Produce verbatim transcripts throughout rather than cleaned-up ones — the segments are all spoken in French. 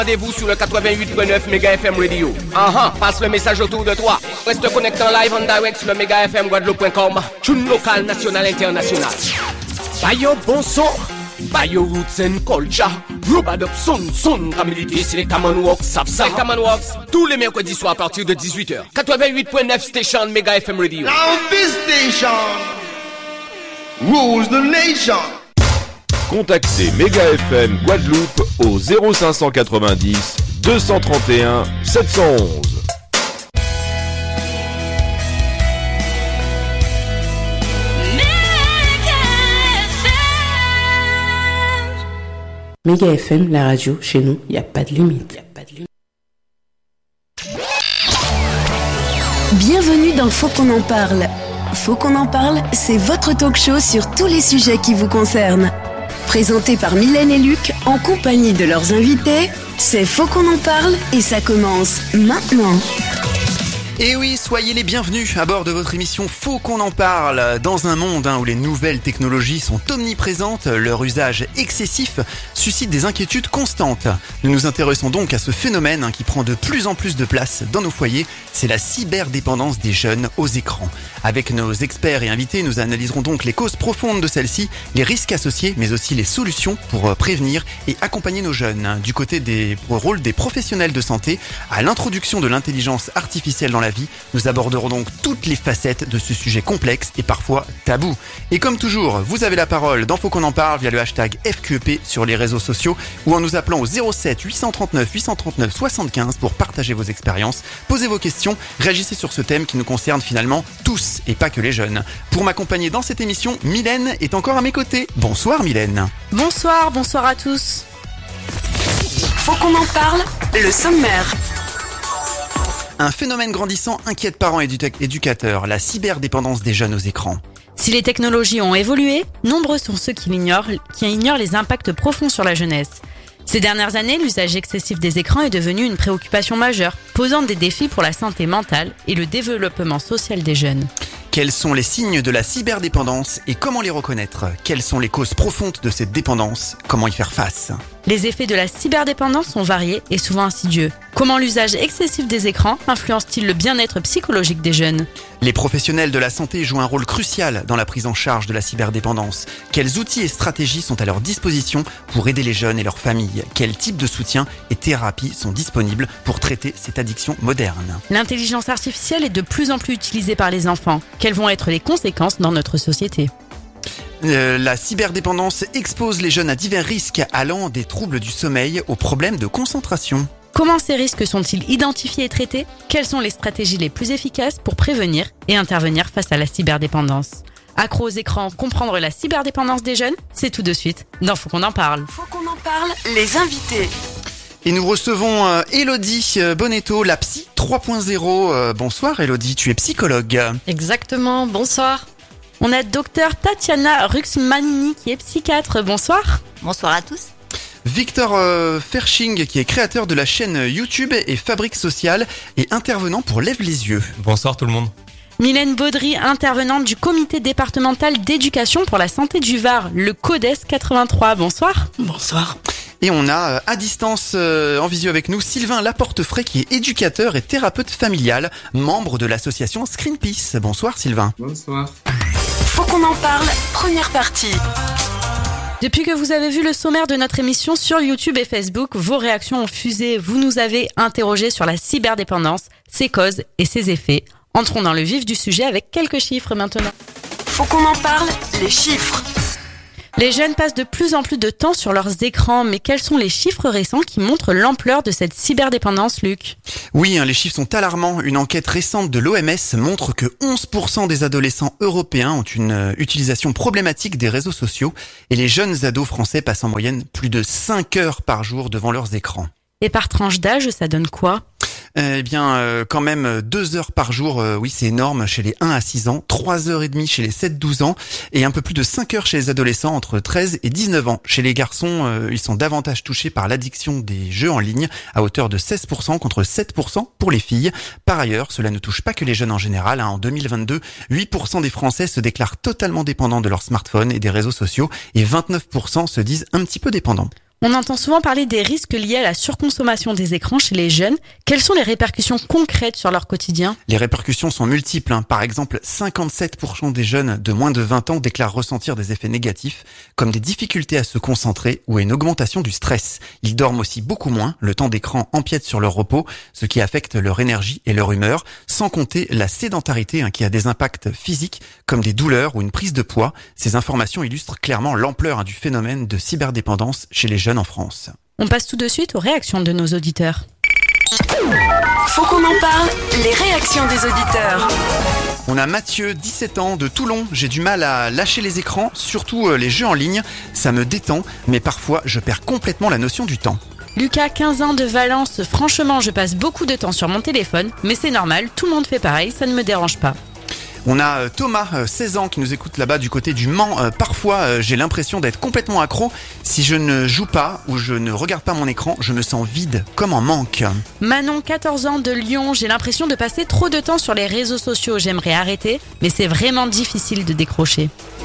Rendez-vous sur le quatre-vingt-huit point neuf Méga F M Radio. Ah, passe le message autour de toi. Reste connecté en live en direct sur le Méga F M Guadeloupe point com. Tune local, national, international. Bayo bon son. Bayo roots and culture. Rubad up son, son. Camilité, c'est les Kamanwoks, sap sap. Les Kamanwoks. Tous les mercredis soirs à partir de dix-huit heures. quatre-vingt-huit point neuf Station Méga F M Radio. Now this station rules the nation. Contactez Méga F M Guadeloupe au zéro cinq cent quatre-vingt-dix deux cent trente et un sept cent onze. Méga F M, la radio, chez nous, il n'y a pas de limite. Y a pas de limite. Bienvenue dans Faut qu'on en parle. Faut qu'on en parle, c'est votre talk show sur tous les sujets qui vous concernent. Présenté par Mylène et Luc, en compagnie de leurs invités, c'est Faut qu'on en parle et ça commence maintenant. Et oui, soyez les bienvenus à bord de votre émission Faut qu'on en parle. Dans un monde hein, où les nouvelles technologies sont omniprésentes, leur usage excessif suscite des inquiétudes constantes. Nous nous intéressons donc à ce phénomène hein, qui prend de plus en plus de place dans nos foyers, c'est la cyberdépendance des jeunes aux écrans. Avec nos experts et invités, nous analyserons donc les causes profondes de celle-ci, les risques associés, mais aussi les solutions pour prévenir et accompagner nos jeunes. Du côté des rôles des professionnels de santé, à l'introduction de l'intelligence artificielle dans la vie, nous aborderons donc toutes les facettes de ce sujet complexe et parfois tabou. Et comme toujours, vous avez la parole dans Faut qu'on en parle via le hashtag F Q E P sur les réseaux sociaux ou en nous appelant au zéro sept huit cent trente-neuf huit cent trente-neuf soixante-quinze pour partager vos expériences, poser vos questions, réagissez sur ce thème qui nous concerne finalement tous et pas que les jeunes. Pour m'accompagner dans cette émission, Mylène est encore à mes côtés. Bonsoir Mylène. Bonsoir, bonsoir à tous. Faut qu'on en parle, le sommaire. Un phénomène grandissant inquiète parents et éducateurs, la cyberdépendance des jeunes aux écrans. Si les technologies ont évolué, nombreux sont ceux qui l'ignorent, qui ignorent les impacts profonds sur la jeunesse. Ces dernières années, l'usage excessif des écrans est devenu une préoccupation majeure, posant des défis pour la santé mentale et le développement social des jeunes. Quels sont les signes de la cyberdépendance et comment les reconnaître ? Quelles sont les causes profondes de cette dépendance ? Comment y faire face ? Les effets de la cyberdépendance sont variés et souvent insidieux. Comment l'usage excessif des écrans influence-t-il le bien-être psychologique des jeunes ? Les professionnels de la santé jouent un rôle crucial dans la prise en charge de la cyberdépendance. Quels outils et stratégies sont à leur disposition pour aider les jeunes et leurs familles ? Quels types de soutien et thérapies sont disponibles pour traiter cette addiction moderne ? L'intelligence artificielle est de plus en plus utilisée par les enfants. Quelles vont être les conséquences dans notre société ? Euh, la cyberdépendance expose les jeunes à divers risques allant des troubles du sommeil aux problèmes de concentration. Comment ces risques sont-ils identifiés et traités ? Quelles sont les stratégies les plus efficaces pour prévenir et intervenir face à la cyberdépendance ? Accro aux écrans, comprendre la cyberdépendance des jeunes, c'est tout de suite dans Faut qu'on en parle. Faut qu'on en parle, les invités. Et nous recevons euh, Elodie Bonetto, la psy trois point zéro. Euh, bonsoir Elodie, tu es psychologue. Exactement, bonsoir. On a docteur Tatiana Ruxmanini qui est psychiatre. Bonsoir. Bonsoir à tous. Victor euh, Ferching qui est créateur de la chaîne YouTube et Fabrique Sociale et intervenant pour Lève les yeux. Bonsoir tout le monde. Mylène Baudry, intervenante du comité départemental d'éducation pour la santé du Var, le CODES quatre-vingt-trois. Bonsoir. Bonsoir. Et on a euh, à distance euh, en visio avec nous Sylvain Laportefray qui est éducateur et thérapeute familial, membre de l'association Screenpeace. Bonsoir Sylvain. Bonsoir. Faut qu'on en parle, première partie. Depuis que vous avez vu le sommaire de notre émission sur YouTube et Facebook, vos réactions ont fusé. Vous nous avez interrogé sur la cyberdépendance, ses causes et ses effets. Entrons dans le vif du sujet avec quelques chiffres maintenant. Faut qu'on en parle, les chiffres. Les jeunes passent de plus en plus de temps sur leurs écrans, mais quels sont les chiffres récents qui montrent l'ampleur de cette cyberdépendance, Luc ? Oui, hein, les chiffres sont alarmants. Une enquête récente de l'O M S montre que onze pour cent des adolescents européens ont une euh, utilisation problématique des réseaux sociaux et les jeunes ados français passent en moyenne plus de cinq heures par jour devant leurs écrans. Et par tranche d'âge, ça donne quoi ? Eh bien, euh, quand même, deux heures par jour, euh, oui, c'est énorme chez les un à six ans, trois heures et demie chez les sept à douze ans, et un peu plus de cinq heures chez les adolescents entre treize et dix-neuf ans. Chez les garçons, euh, ils sont davantage touchés par l'addiction des jeux en ligne, à hauteur de seize pour cent contre sept pour cent pour les filles. Par ailleurs, cela ne touche pas que les jeunes en général. Hein. En deux mille vingt-deux, huit pour cent des Français se déclarent totalement dépendants de leur smartphone et des réseaux sociaux, et vingt-neuf pour cent se disent un petit peu dépendants. On entend souvent parler des risques liés à la surconsommation des écrans chez les jeunes. Quelles sont les répercussions concrètes sur leur quotidien ? Les répercussions sont multiples. Hein. Par exemple, cinquante-sept pour cent des jeunes de moins de vingt ans déclarent ressentir des effets négatifs, comme des difficultés à se concentrer ou une augmentation du stress. Ils dorment aussi beaucoup moins, le temps d'écran empiète sur leur repos, ce qui affecte leur énergie et leur humeur, sans compter la sédentarité hein, qui a des impacts physiques, comme des douleurs ou une prise de poids. Ces informations illustrent clairement l'ampleur hein, du phénomène de cyberdépendance chez les jeunes en France. On passe tout de suite aux réactions de nos auditeurs. Faut qu'on en parle, les réactions des auditeurs. On a Mathieu, dix-sept ans, de Toulon. J'ai du mal à lâcher les écrans, surtout les jeux en ligne. Ça me détend, mais parfois je perds complètement la notion du temps. Lucas, quinze ans, de Valence. Franchement, je passe beaucoup de temps sur mon téléphone, mais c'est normal, tout le monde fait pareil, ça ne me dérange pas. On a Thomas, seize ans, qui nous écoute là-bas du côté du Mans. Parfois, j'ai l'impression d'être complètement accro. Si je ne joue pas ou je ne regarde pas mon écran, je me sens vide, comme en manque. Manon, quatorze ans, de Lyon. J'ai l'impression de passer trop de temps sur les réseaux sociaux. J'aimerais arrêter, mais c'est vraiment difficile de décrocher.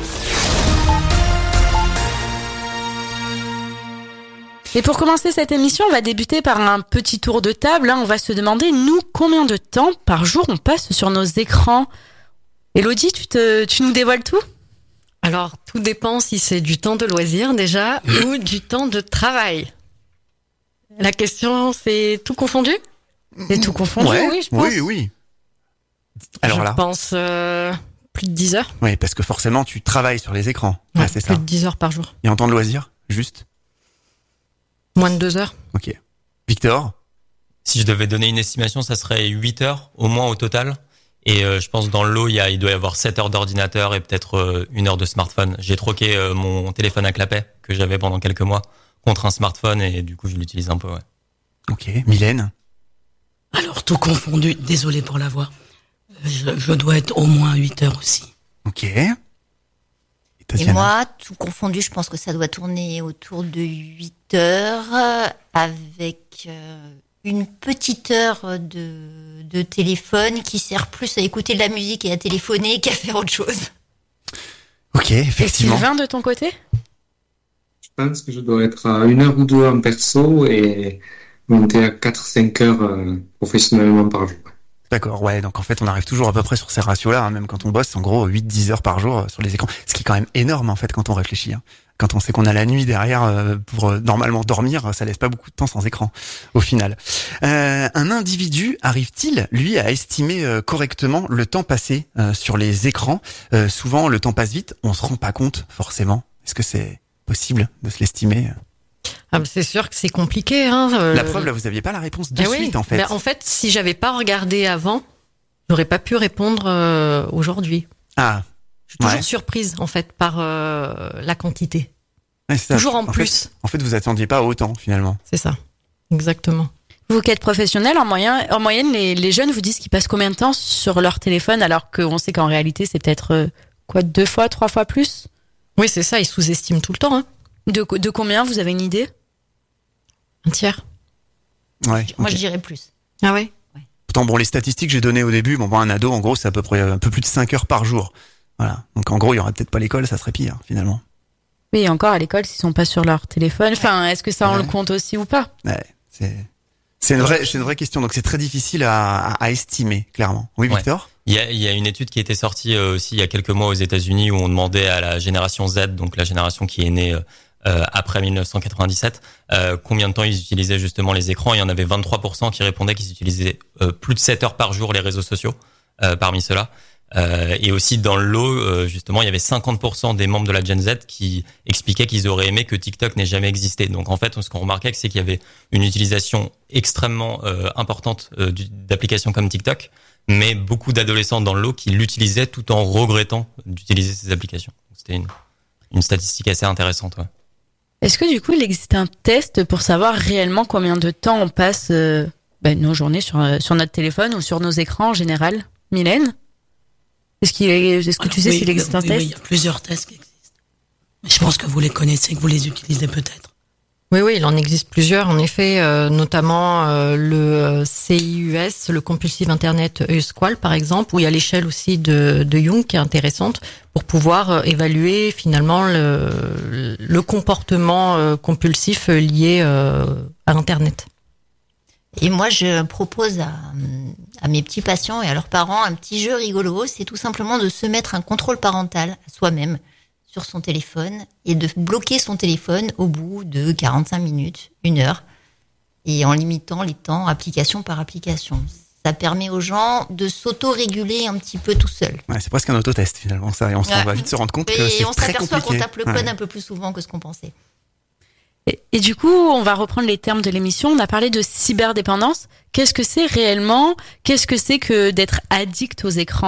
Et pour commencer cette émission, on va débuter par un petit tour de table. On va se demander, nous, combien de temps par jour on passe sur nos écrans ? Elodie, tu, te, tu nous dévoiles tout ? Alors, tout dépend si c'est du temps de loisir déjà ou du temps de travail. La question, c'est tout confondu ? C'est tout confondu, ouais, oui, je pense. Oui, oui. Alors je là. pense euh, plus de dix heures. Oui, parce que forcément, tu travailles sur les écrans. Ouais, ouais, c'est plus ça. de dix heures par jour. Et en temps de loisir, juste ? Moins de deux heures. Ok. Victor ? Si je devais donner une estimation, ça serait huit heures au moins au total. Et euh, je pense dans le lot, il, y a, il doit y avoir sept heures d'ordinateur et peut-être euh, une heure de smartphone. J'ai troqué euh, mon téléphone à clapet que j'avais pendant quelques mois contre un smartphone et du coup, je l'utilise un peu. Ouais. Ok. Mylène ? Alors, tout confondu, désolé pour la voix. Je, je dois être au moins huit heures aussi. Ok. Et, Et moi, tout confondu, je pense que ça doit tourner autour de huit heures avec euh, une petite heure de, de téléphone qui sert plus à écouter de la musique et à téléphoner qu'à faire autre chose. Ok, effectivement. Et Sylvain, de ton côté ? Je pense que je dois être à une heure ou deux en perso et monter à quatre à cinq heures euh, professionnellement par jour. D'accord, ouais, donc en fait on arrive toujours à peu près sur ces ratios-là, hein, même quand on bosse, en gros huit à dix heures par jour euh, sur les écrans, ce qui est quand même énorme en fait quand on réfléchit. Hein. Quand on sait qu'on a la nuit derrière euh, pour euh, normalement dormir, ça laisse pas beaucoup de temps sans écran au final. Euh, un individu arrive-t-il, lui, à estimer euh, correctement le temps passé euh, sur les écrans ? euh, Souvent le temps passe vite, on se rend pas compte forcément. Est-ce que c'est possible de se l'estimer ? Ah, c'est sûr que c'est compliqué. Hein, euh... La preuve, là, vous aviez pas la réponse de eh suite, oui. en fait. Ben, en fait, si j'avais pas regardé avant, j'aurais pas pu répondre euh, aujourd'hui. Ah. Je suis toujours ouais. surprise, en fait, par euh, la quantité. Ouais, c'est ça. Toujours en, en plus. Fait, en fait, vous attendiez pas autant, finalement. C'est ça. Exactement. Vous qui êtes professionnel, en moyenne, en moyenne les, les jeunes vous disent qu'ils passent combien de temps sur leur téléphone alors qu'on sait qu'en réalité, c'est peut-être euh, quoi, deux fois, trois fois plus ? Oui, c'est ça. Ils sous-estiment tout le temps. Hein. De, de combien, vous avez une idée ? Un tiers. Ouais, Moi, okay. je dirais plus. Ah ouais, ouais. Pourtant, bon, les statistiques que j'ai données au début, bon, bon, un ado, en gros, c'est à peu près un peu plus de cinq heures par jour. Voilà. Donc, en gros, il y aurait peut-être pas l'école, ça serait pire, finalement. Oui, encore à l'école, s'ils sont pas sur leur téléphone. Enfin, est-ce que ça, on ouais. le compte aussi ou pas ? Ouais, c'est, c'est une vraie, c'est une vraie question. Donc, c'est très difficile à, à, à estimer, clairement. Oui, Victor ? Ouais. Il y a, il y a une étude qui était sortie euh, aussi il y a quelques mois aux États-Unis où on demandait à la génération Z, donc la génération qui est née euh, Euh, après dix-neuf cent quatre-vingt-dix-sept, euh, combien de temps ils utilisaient justement les écrans. Il y en avait vingt-trois pour cent qui répondaient qu'ils utilisaient euh, plus de sept heures par jour les réseaux sociaux euh, parmi ceux-là. Euh, et aussi dans le lot, euh, justement, il y avait cinquante pour cent des membres de la Gen Z qui expliquaient qu'ils auraient aimé que TikTok n'ait jamais existé. Donc en fait, ce qu'on remarquait, c'est qu'il y avait une utilisation extrêmement euh, importante euh, d'applications comme TikTok, mais beaucoup d'adolescents dans le lot qui l'utilisaient tout en regrettant d'utiliser ces applications. C'était une, une statistique assez intéressante, ouais. Est-ce que du coup, il existe un test pour savoir réellement combien de temps on passe euh, ben, nos journées sur, euh, sur notre téléphone ou sur nos écrans en général ? Mylène ? Est-ce, qu'il est, est-ce que Alors, tu sais oui, s'il existe un oui, test ? Oui, il y a plusieurs tests qui existent. Je pense que vous les connaissez, que vous les utilisez peut-être. Oui, oui, il en existe plusieurs, en effet, euh, notamment euh, le C I U S, le Compulsive Internet Usqual, par exemple, où il y a l'échelle aussi de, de Jung qui est intéressante pour pouvoir euh, évaluer finalement le, le comportement euh, compulsif lié euh, à Internet. Et moi, je propose à, à mes petits patients et à leurs parents un petit jeu rigolo, c'est tout simplement de se mettre un contrôle parental à soi-même sur son téléphone et de bloquer son téléphone au bout de quarante-cinq minutes, une heure, et en limitant les temps application par application. Ça permet aux gens de s'auto-réguler un petit peu tout seul. Ouais, c'est presque un autotest finalement ça, et on ouais. va vite se rendre compte et que c'est on très compliqué. s'aperçoit qu'on tape le code ouais. un peu plus souvent que ce qu'on pensait. Et, et du coup, on va reprendre les termes de l'émission. On a parlé de cyberdépendance. Qu'est-ce que c'est réellement ? Qu'est-ce que c'est que d'être addict aux écrans ?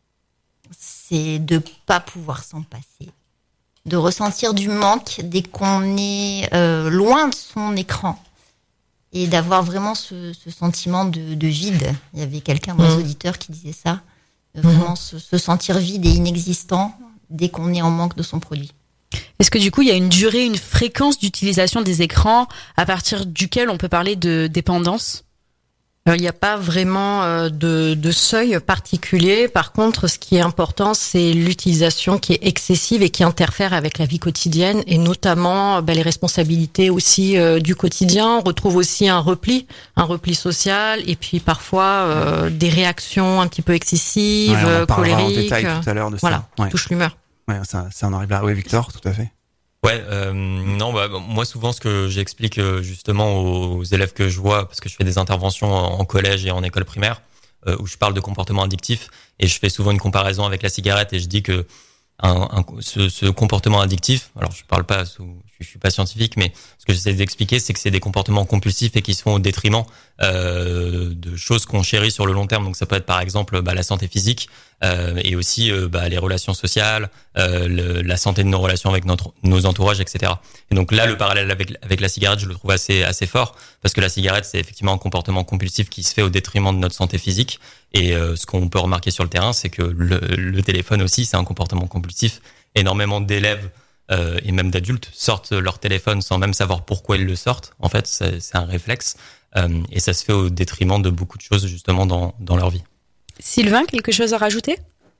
C'est de pas pouvoir s'en passer. De ressentir du manque dès qu'on est euh, loin de son écran et d'avoir vraiment ce, ce sentiment de, de vide. Il y avait quelqu'un dans les auditeurs qui disait ça, de vraiment mmh. se, se sentir vide et inexistant dès qu'on est en manque de son produit. Est-ce que du coup il y a une durée, une fréquence d'utilisation des écrans à partir duquel on peut parler de dépendance ? Alors, il n'y a pas vraiment euh, de, de seuil particulier. Par contre, ce qui est important, c'est l'utilisation qui est excessive et qui interfère avec la vie quotidienne, et notamment ben, les responsabilités aussi euh, du quotidien. On retrouve aussi un repli, un repli social, et puis parfois euh, des réactions un petit peu excessives, ouais, on colériques. En détail tout à l'heure de voilà, ça. Ouais. touche l'humeur. Ouais, ça, ça en arrive là. Oui, Victor, tout à fait. Ouais, euh, non, bah, moi souvent ce que j'explique euh, justement aux élèves que je vois, parce que je fais des interventions en, en collège et en école primaire, euh, où je parle de comportement addictif, et je fais souvent une comparaison avec la cigarette, et je dis que un, un, ce, ce comportement addictif, alors je parle pas, sous, je suis pas scientifique, mais ce que j'essaie d'expliquer, c'est que c'est des comportements compulsifs et qui se font au détriment euh, de choses qu'on chérit sur le long terme. Donc ça peut être par exemple bah, la santé physique, euh, et aussi euh, bah, les relations sociales, euh, le, la santé de nos relations avec notre, nos entourages, et cetera. Et donc là, le parallèle avec, avec la cigarette, je le trouve assez, assez fort, parce que la cigarette, c'est effectivement un comportement compulsif qui se fait au détriment de notre santé physique. Et euh, ce qu'on peut remarquer sur le terrain, c'est que le, le téléphone aussi, c'est un comportement compulsif. Énormément d'élèves euh, et même d'adultes sortent leur téléphone sans même savoir pourquoi ils le sortent. En fait, c'est, c'est un réflexe, euh, et ça se fait au détriment de beaucoup de choses justement dans, dans leur vie. Sylvain, quelque chose à rajouter ?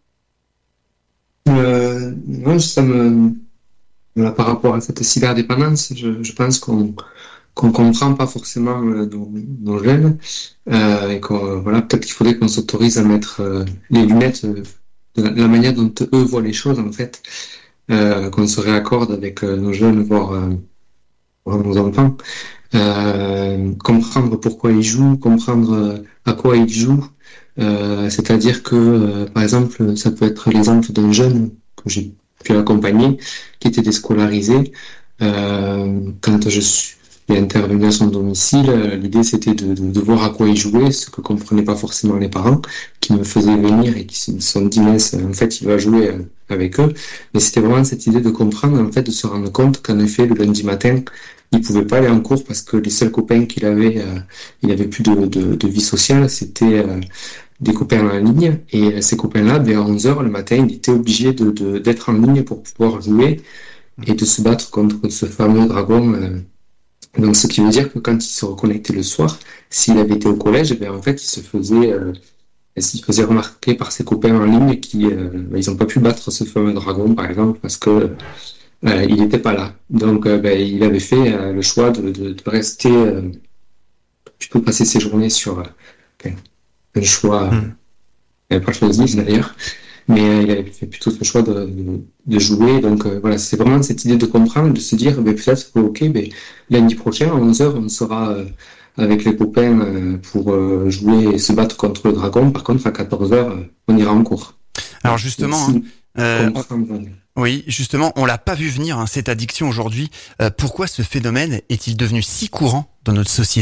euh, Non, ça me... Voilà, par rapport à cette cyberdépendance, je, je pense qu'on qu'on comprend pas forcément euh, nos, nos jeunes, euh, et qu'on, voilà, peut-être qu'il faudrait qu'on s'autorise à mettre euh, les lunettes euh, de la, la manière dont eux voient les choses, en fait, euh, qu'on se réaccorde avec euh, nos jeunes, voire, euh, voire nos enfants, euh, comprendre pourquoi ils jouent, comprendre à quoi ils jouent, euh, c'est-à-dire que, euh, par exemple, ça peut être l'exemple d'un jeune que j'ai pu accompagner, qui était déscolarisé, euh, quand je suis et intervenu à son domicile, l'idée c'était de, de, de voir à quoi il jouait, ce que comprenaient pas forcément les parents, qui me faisaient venir et qui se sont dit, mais en fait il va jouer avec eux, mais c'était vraiment cette idée de comprendre, en fait, de se rendre compte qu'en effet le lundi matin il pouvait pas aller en cours parce que les seuls copains qu'il avait, euh, il avait plus de, de, de vie sociale, c'était euh, des copains en ligne, et ces copains-là, ben, à onze heures le matin, il était obligé de, de, d'être en ligne pour pouvoir jouer et de se battre contre ce fameux dragon. euh, Donc, ce qui veut dire que quand il se reconnectait le soir, s'il avait été au collège, eh bien, en fait, il se faisait, euh, il se faisait remarquer par ses copains en ligne qui, euh, ben, ils n'ont pas pu battre ce fameux dragon, par exemple, parce que euh, il n'était pas là. Donc, euh, ben, il avait fait euh, le choix de, de, de rester, euh, plutôt passer ses journées sur euh, un choix, euh, il n'avait pas choisi d'ailleurs, mais euh, il avait fait plutôt ce choix de, de, de jouer. Donc euh, voilà, c'est vraiment cette idée de comprendre, de se dire, ben, peut-être que ok, ben, lundi prochain, à onze heures, on sera euh, avec les copains euh, pour euh, jouer et se battre contre le dragon. Par contre, à quatorze heures, euh, on ira en cours. Alors justement, hein, euh, on, oui, justement, on l'a pas vu venir, hein, cette addiction aujourd'hui. Euh, pourquoi ce phénomène est-il devenu si courant dans notre société ?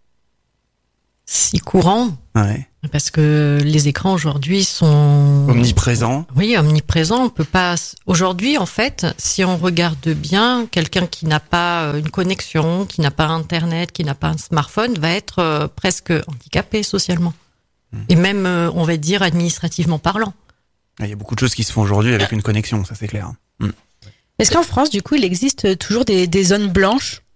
Si courant, ouais. Parce que les écrans aujourd'hui sont omniprésents. Oui, omniprésents. On peut pas. Aujourd'hui, en fait, si on regarde bien, quelqu'un qui n'a pas une connexion, qui n'a pas Internet, qui n'a pas un smartphone, va être euh, presque handicapé socialement, mmh. et même, euh, on va dire, administrativement parlant. Il y a beaucoup de choses qui se font aujourd'hui avec une connexion, ça c'est clair. Mmh. Est-ce qu'en France, du coup, il existe toujours des, des zones blanches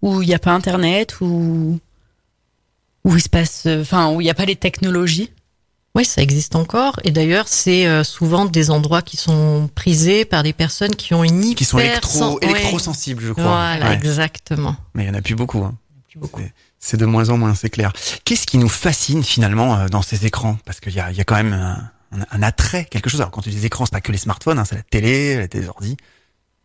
où il n'y a pas Internet, où où il se passe, enfin où il n'y a pas les technologies. Oui, ça existe encore. Et d'ailleurs, c'est euh, souvent des endroits qui sont prisés par des personnes qui ont une hyper... Qui sont électro, sen- électro-sensibles, je crois. Voilà, Ouais. exactement. Mais il n'y en a plus beaucoup. Hein. Plus beaucoup. C'est, c'est de moins en moins, c'est clair. Qu'est-ce qui nous fascine finalement euh, dans ces écrans ? Parce qu'il y a, il y a quand même un, un, un attrait, quelque chose. Alors quand tu dis écrans, c'est pas que les smartphones, hein, c'est la télé, la télé ordi. Victor ?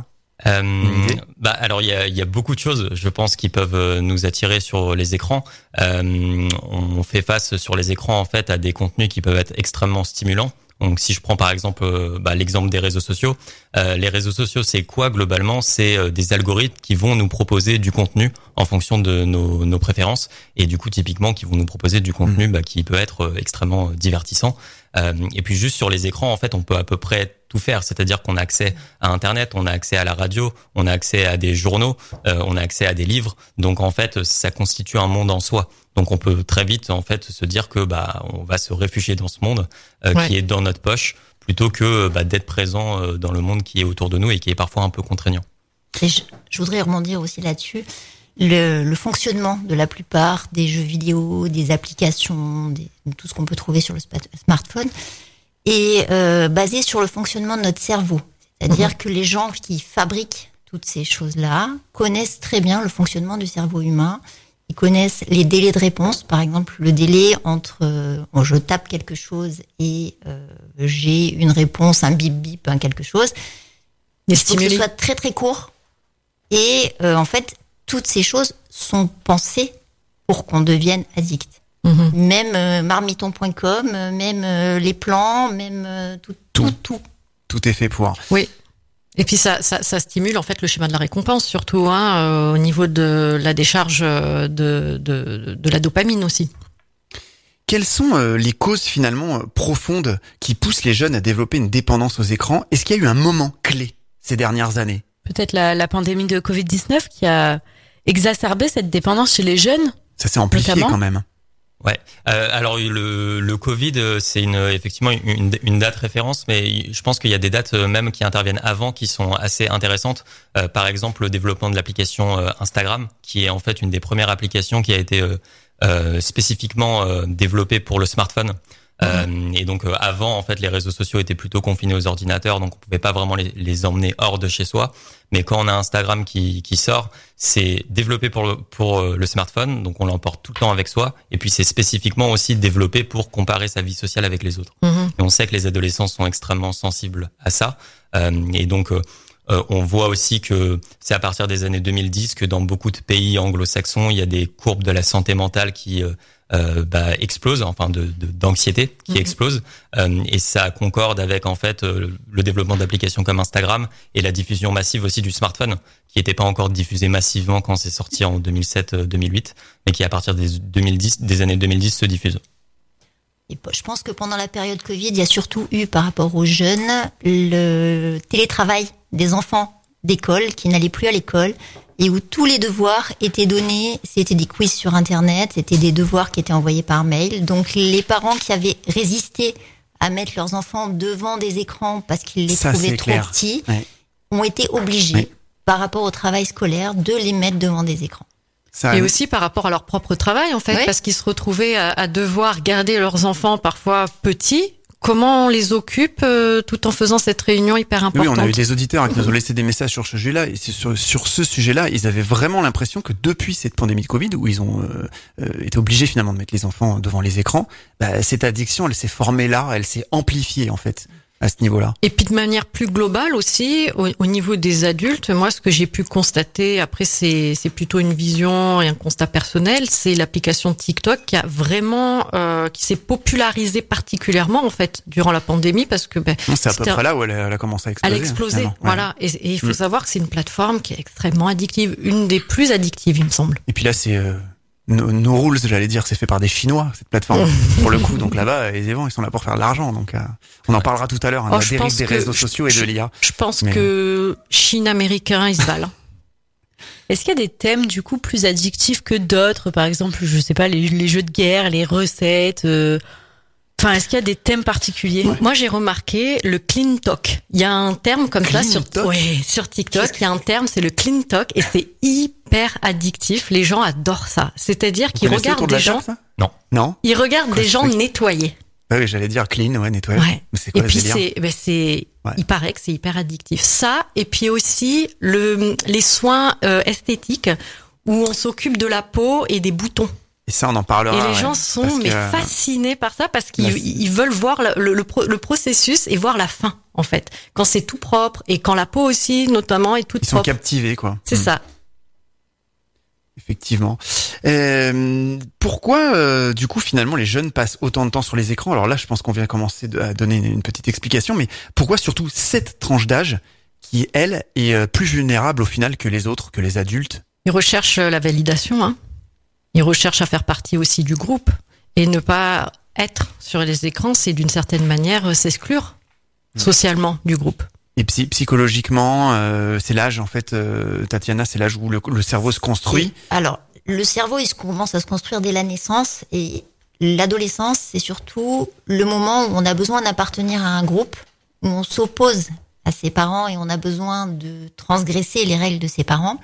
Euh, bah alors il y a, il y a beaucoup de choses, je pense, qui peuvent euh, nous attirer sur les écrans. Euh, on fait face sur les écrans en fait à des contenus qui peuvent être extrêmement stimulants. Donc si je prends par exemple euh, bah, l'exemple des réseaux sociaux, euh, les réseaux sociaux c'est quoi globalement ? C'est euh, des algorithmes qui vont nous proposer du contenu en fonction de nos, nos préférences et du coup typiquement qui vont nous proposer du contenu bah, qui peut être euh, extrêmement divertissant. Euh, et puis juste sur les écrans en fait on peut à peu près tout faire, c'est-à-dire qu'on a accès à Internet, on a accès à la radio, on a accès à des journaux, euh, on a accès à des livres. Donc en fait, ça constitue un monde en soi. Donc on peut très vite en fait se dire que bah on va se réfugier dans ce monde euh, ouais. qui est dans notre poche plutôt que bah, d'être présent euh, dans le monde qui est autour de nous et qui est parfois un peu contraignant. Et je, je voudrais rebondir aussi là-dessus. Le, le fonctionnement de la plupart des jeux vidéo, des applications, des, tout ce qu'on peut trouver sur le smartphone est euh, basé sur le fonctionnement de notre cerveau. C'est-à-dire mmh. que les gens qui fabriquent toutes ces choses-là connaissent très bien le fonctionnement du cerveau humain. Ils connaissent les délais de réponse. Par exemple, le délai entre euh, bon, je tape quelque chose et euh, j'ai une réponse, un bip bip, un quelque chose. Il faut que ce soit très très court. Et euh, en fait, toutes ces choses sont pensées pour qu'on devienne addict. Mmh. Même euh, marmiton point com, euh, même euh, les plans, même euh, tout, tout, tout, tout. Tout est fait pour. Oui. Et puis ça, ça, ça stimule en fait le schéma de la récompense, surtout hein, euh, au niveau de la décharge de, de, de la dopamine aussi. Quelles sont euh, les causes finalement euh, profondes qui poussent les jeunes à développer une dépendance aux écrans ? Est-ce qu'il y a eu un moment clé ces dernières années ? Peut-être la, la pandémie de covid dix-neuf qui a exacerbé cette dépendance chez les jeunes. Ça s'est amplifié notamment. Quand même. Ouais. Euh, alors le, le Covid, c'est une, effectivement une, une date référence, mais je pense qu'il y a des dates même qui interviennent avant qui sont assez intéressantes. Euh, par exemple, le développement de l'application Instagram, qui est en fait une des premières applications qui a été euh, euh, spécifiquement euh, développée pour le smartphone. Euh, et donc euh, avant en fait les réseaux sociaux étaient plutôt confinés aux ordinateurs, donc on pouvait pas vraiment les, les emmener hors de chez soi. Mais quand on a Instagram qui, qui sort, c'est développé pour le, pour le smartphone, donc on l'emporte tout le temps avec soi. Et puis c'est spécifiquement aussi développé pour comparer sa vie sociale avec les autres. Mmh. Et on sait que les adolescents sont extrêmement sensibles à ça. Euh, et donc euh, euh, on voit aussi que c'est à partir des années deux mille dix que dans beaucoup de pays anglo-saxons, il y a des courbes de la santé mentale qui euh, Euh, bah, explose, enfin de, de d'anxiété qui mmh. explose, euh, et ça concorde avec en fait euh, le développement d'applications comme Instagram et la diffusion massive aussi du smartphone, qui n'était pas encore diffusé massivement quand c'est sorti en deux mille sept deux mille huit, mais qui à partir des deux mille dix, des années deux mille dix se diffuse. Et je pense que pendant la période Covid, il y a surtout eu par rapport aux jeunes le télétravail des enfants d'école qui n'allaient plus à l'école et où tous les devoirs étaient donnés, c'était des quiz sur Internet, c'était des devoirs qui étaient envoyés par mail. Donc les parents qui avaient résisté à mettre leurs enfants devant des écrans parce qu'ils les Ça, trouvaient trop clair. petits, ouais. ont été obligés, ouais. par rapport au travail scolaire, de les mettre devant des écrans. Ça, et aussi par rapport à leur propre travail, en fait, oui. parce qu'ils se retrouvaient à, à devoir garder leurs enfants parfois petits. Comment on les occupe euh, tout en faisant cette réunion hyper importante ? Oui, on a eu des auditeurs qui nous ont laissé des messages sur ce sujet-là. Et sur, sur ce sujet-là, ils avaient vraiment l'impression que depuis cette pandémie de Covid, où ils ont euh, euh, été obligés finalement de mettre les enfants devant les écrans, bah, cette addiction, elle s'est formée là, elle s'est amplifiée en fait. À ce niveau-là. Et puis de manière plus globale aussi, au, au niveau des adultes, moi ce que j'ai pu constater, après c'est c'est plutôt une vision et un constat personnel, c'est l'application TikTok qui a vraiment euh, qui s'est popularisée particulièrement en fait durant la pandémie parce que ben c'est à peu près un... là où elle a, elle a commencé à exploser. Elle a explosé, hein, voilà. Ouais. Et, et il faut mmh. savoir que c'est une plateforme qui est extrêmement addictive, une des plus addictives, il me semble. Et puis là c'est euh... No, no Rules, j'allais dire, c'est fait par des Chinois, cette plateforme, pour le coup. Donc là-bas, les évents, ils sont là pour faire de l'argent. Donc, euh, on en parlera tout à l'heure, hein, oh, la dérive des réseaux sociaux et de l'I A. Je pense Mais... que Chine-Américain, ils se valent. Est-ce qu'il y a des thèmes, du coup, plus addictifs que d'autres? Par exemple, je sais pas, les, les jeux de guerre, les recettes, euh... Enfin, est-ce qu'il y a des thèmes particuliers? Ouais. Moi, j'ai remarqué le clean talk. Il y a un terme comme clean ça sur, talk. ouais, sur TikTok. Il y a un terme, c'est le clean talk, et c'est hyper addictif. Les gens adorent ça. C'est-à-dire qu'ils regardent des gens. Ça non. Non. Ils regardent Quoi, des gens nettoyer. Ah oui, j'allais dire clean, ouais, nettoyage. Ouais. Mais c'est quoi et puis délire c'est, ben c'est, ouais. Il paraît que c'est hyper addictif. Ça, et puis aussi le, les soins euh, esthétiques où on s'occupe de la peau et des boutons. Et ça, on en parlera. Et les ouais, gens sont mais que... fascinés par ça parce qu'ils la... ils veulent voir le, le, le processus et voir la fin, en fait. Quand c'est tout propre et quand la peau aussi, notamment, est toute ils propre. Ils sont captivés, quoi. C'est mmh. ça. Effectivement. Euh, pourquoi, euh, du coup, finalement, les jeunes passent autant de temps sur les écrans? Alors là, je pense qu'on vient commencer à donner une petite explication, mais pourquoi surtout cette tranche d'âge qui, elle, est plus vulnérable au final que les autres, que les adultes? Ils recherchent la validation, hein. Ils recherchent à faire partie aussi du groupe. Et ne pas être sur les écrans, c'est d'une certaine manière s'exclure mmh. socialement du groupe. Et psy- psychologiquement, euh, c'est l'âge, en fait, euh, Tatiana, c'est l'âge où le, le cerveau se construit. Alors, le cerveau, il se commence à se construire dès la naissance. Et l'adolescence, c'est surtout le moment où on a besoin d'appartenir à un groupe, où on s'oppose à ses parents et on a besoin de transgresser les règles de ses parents.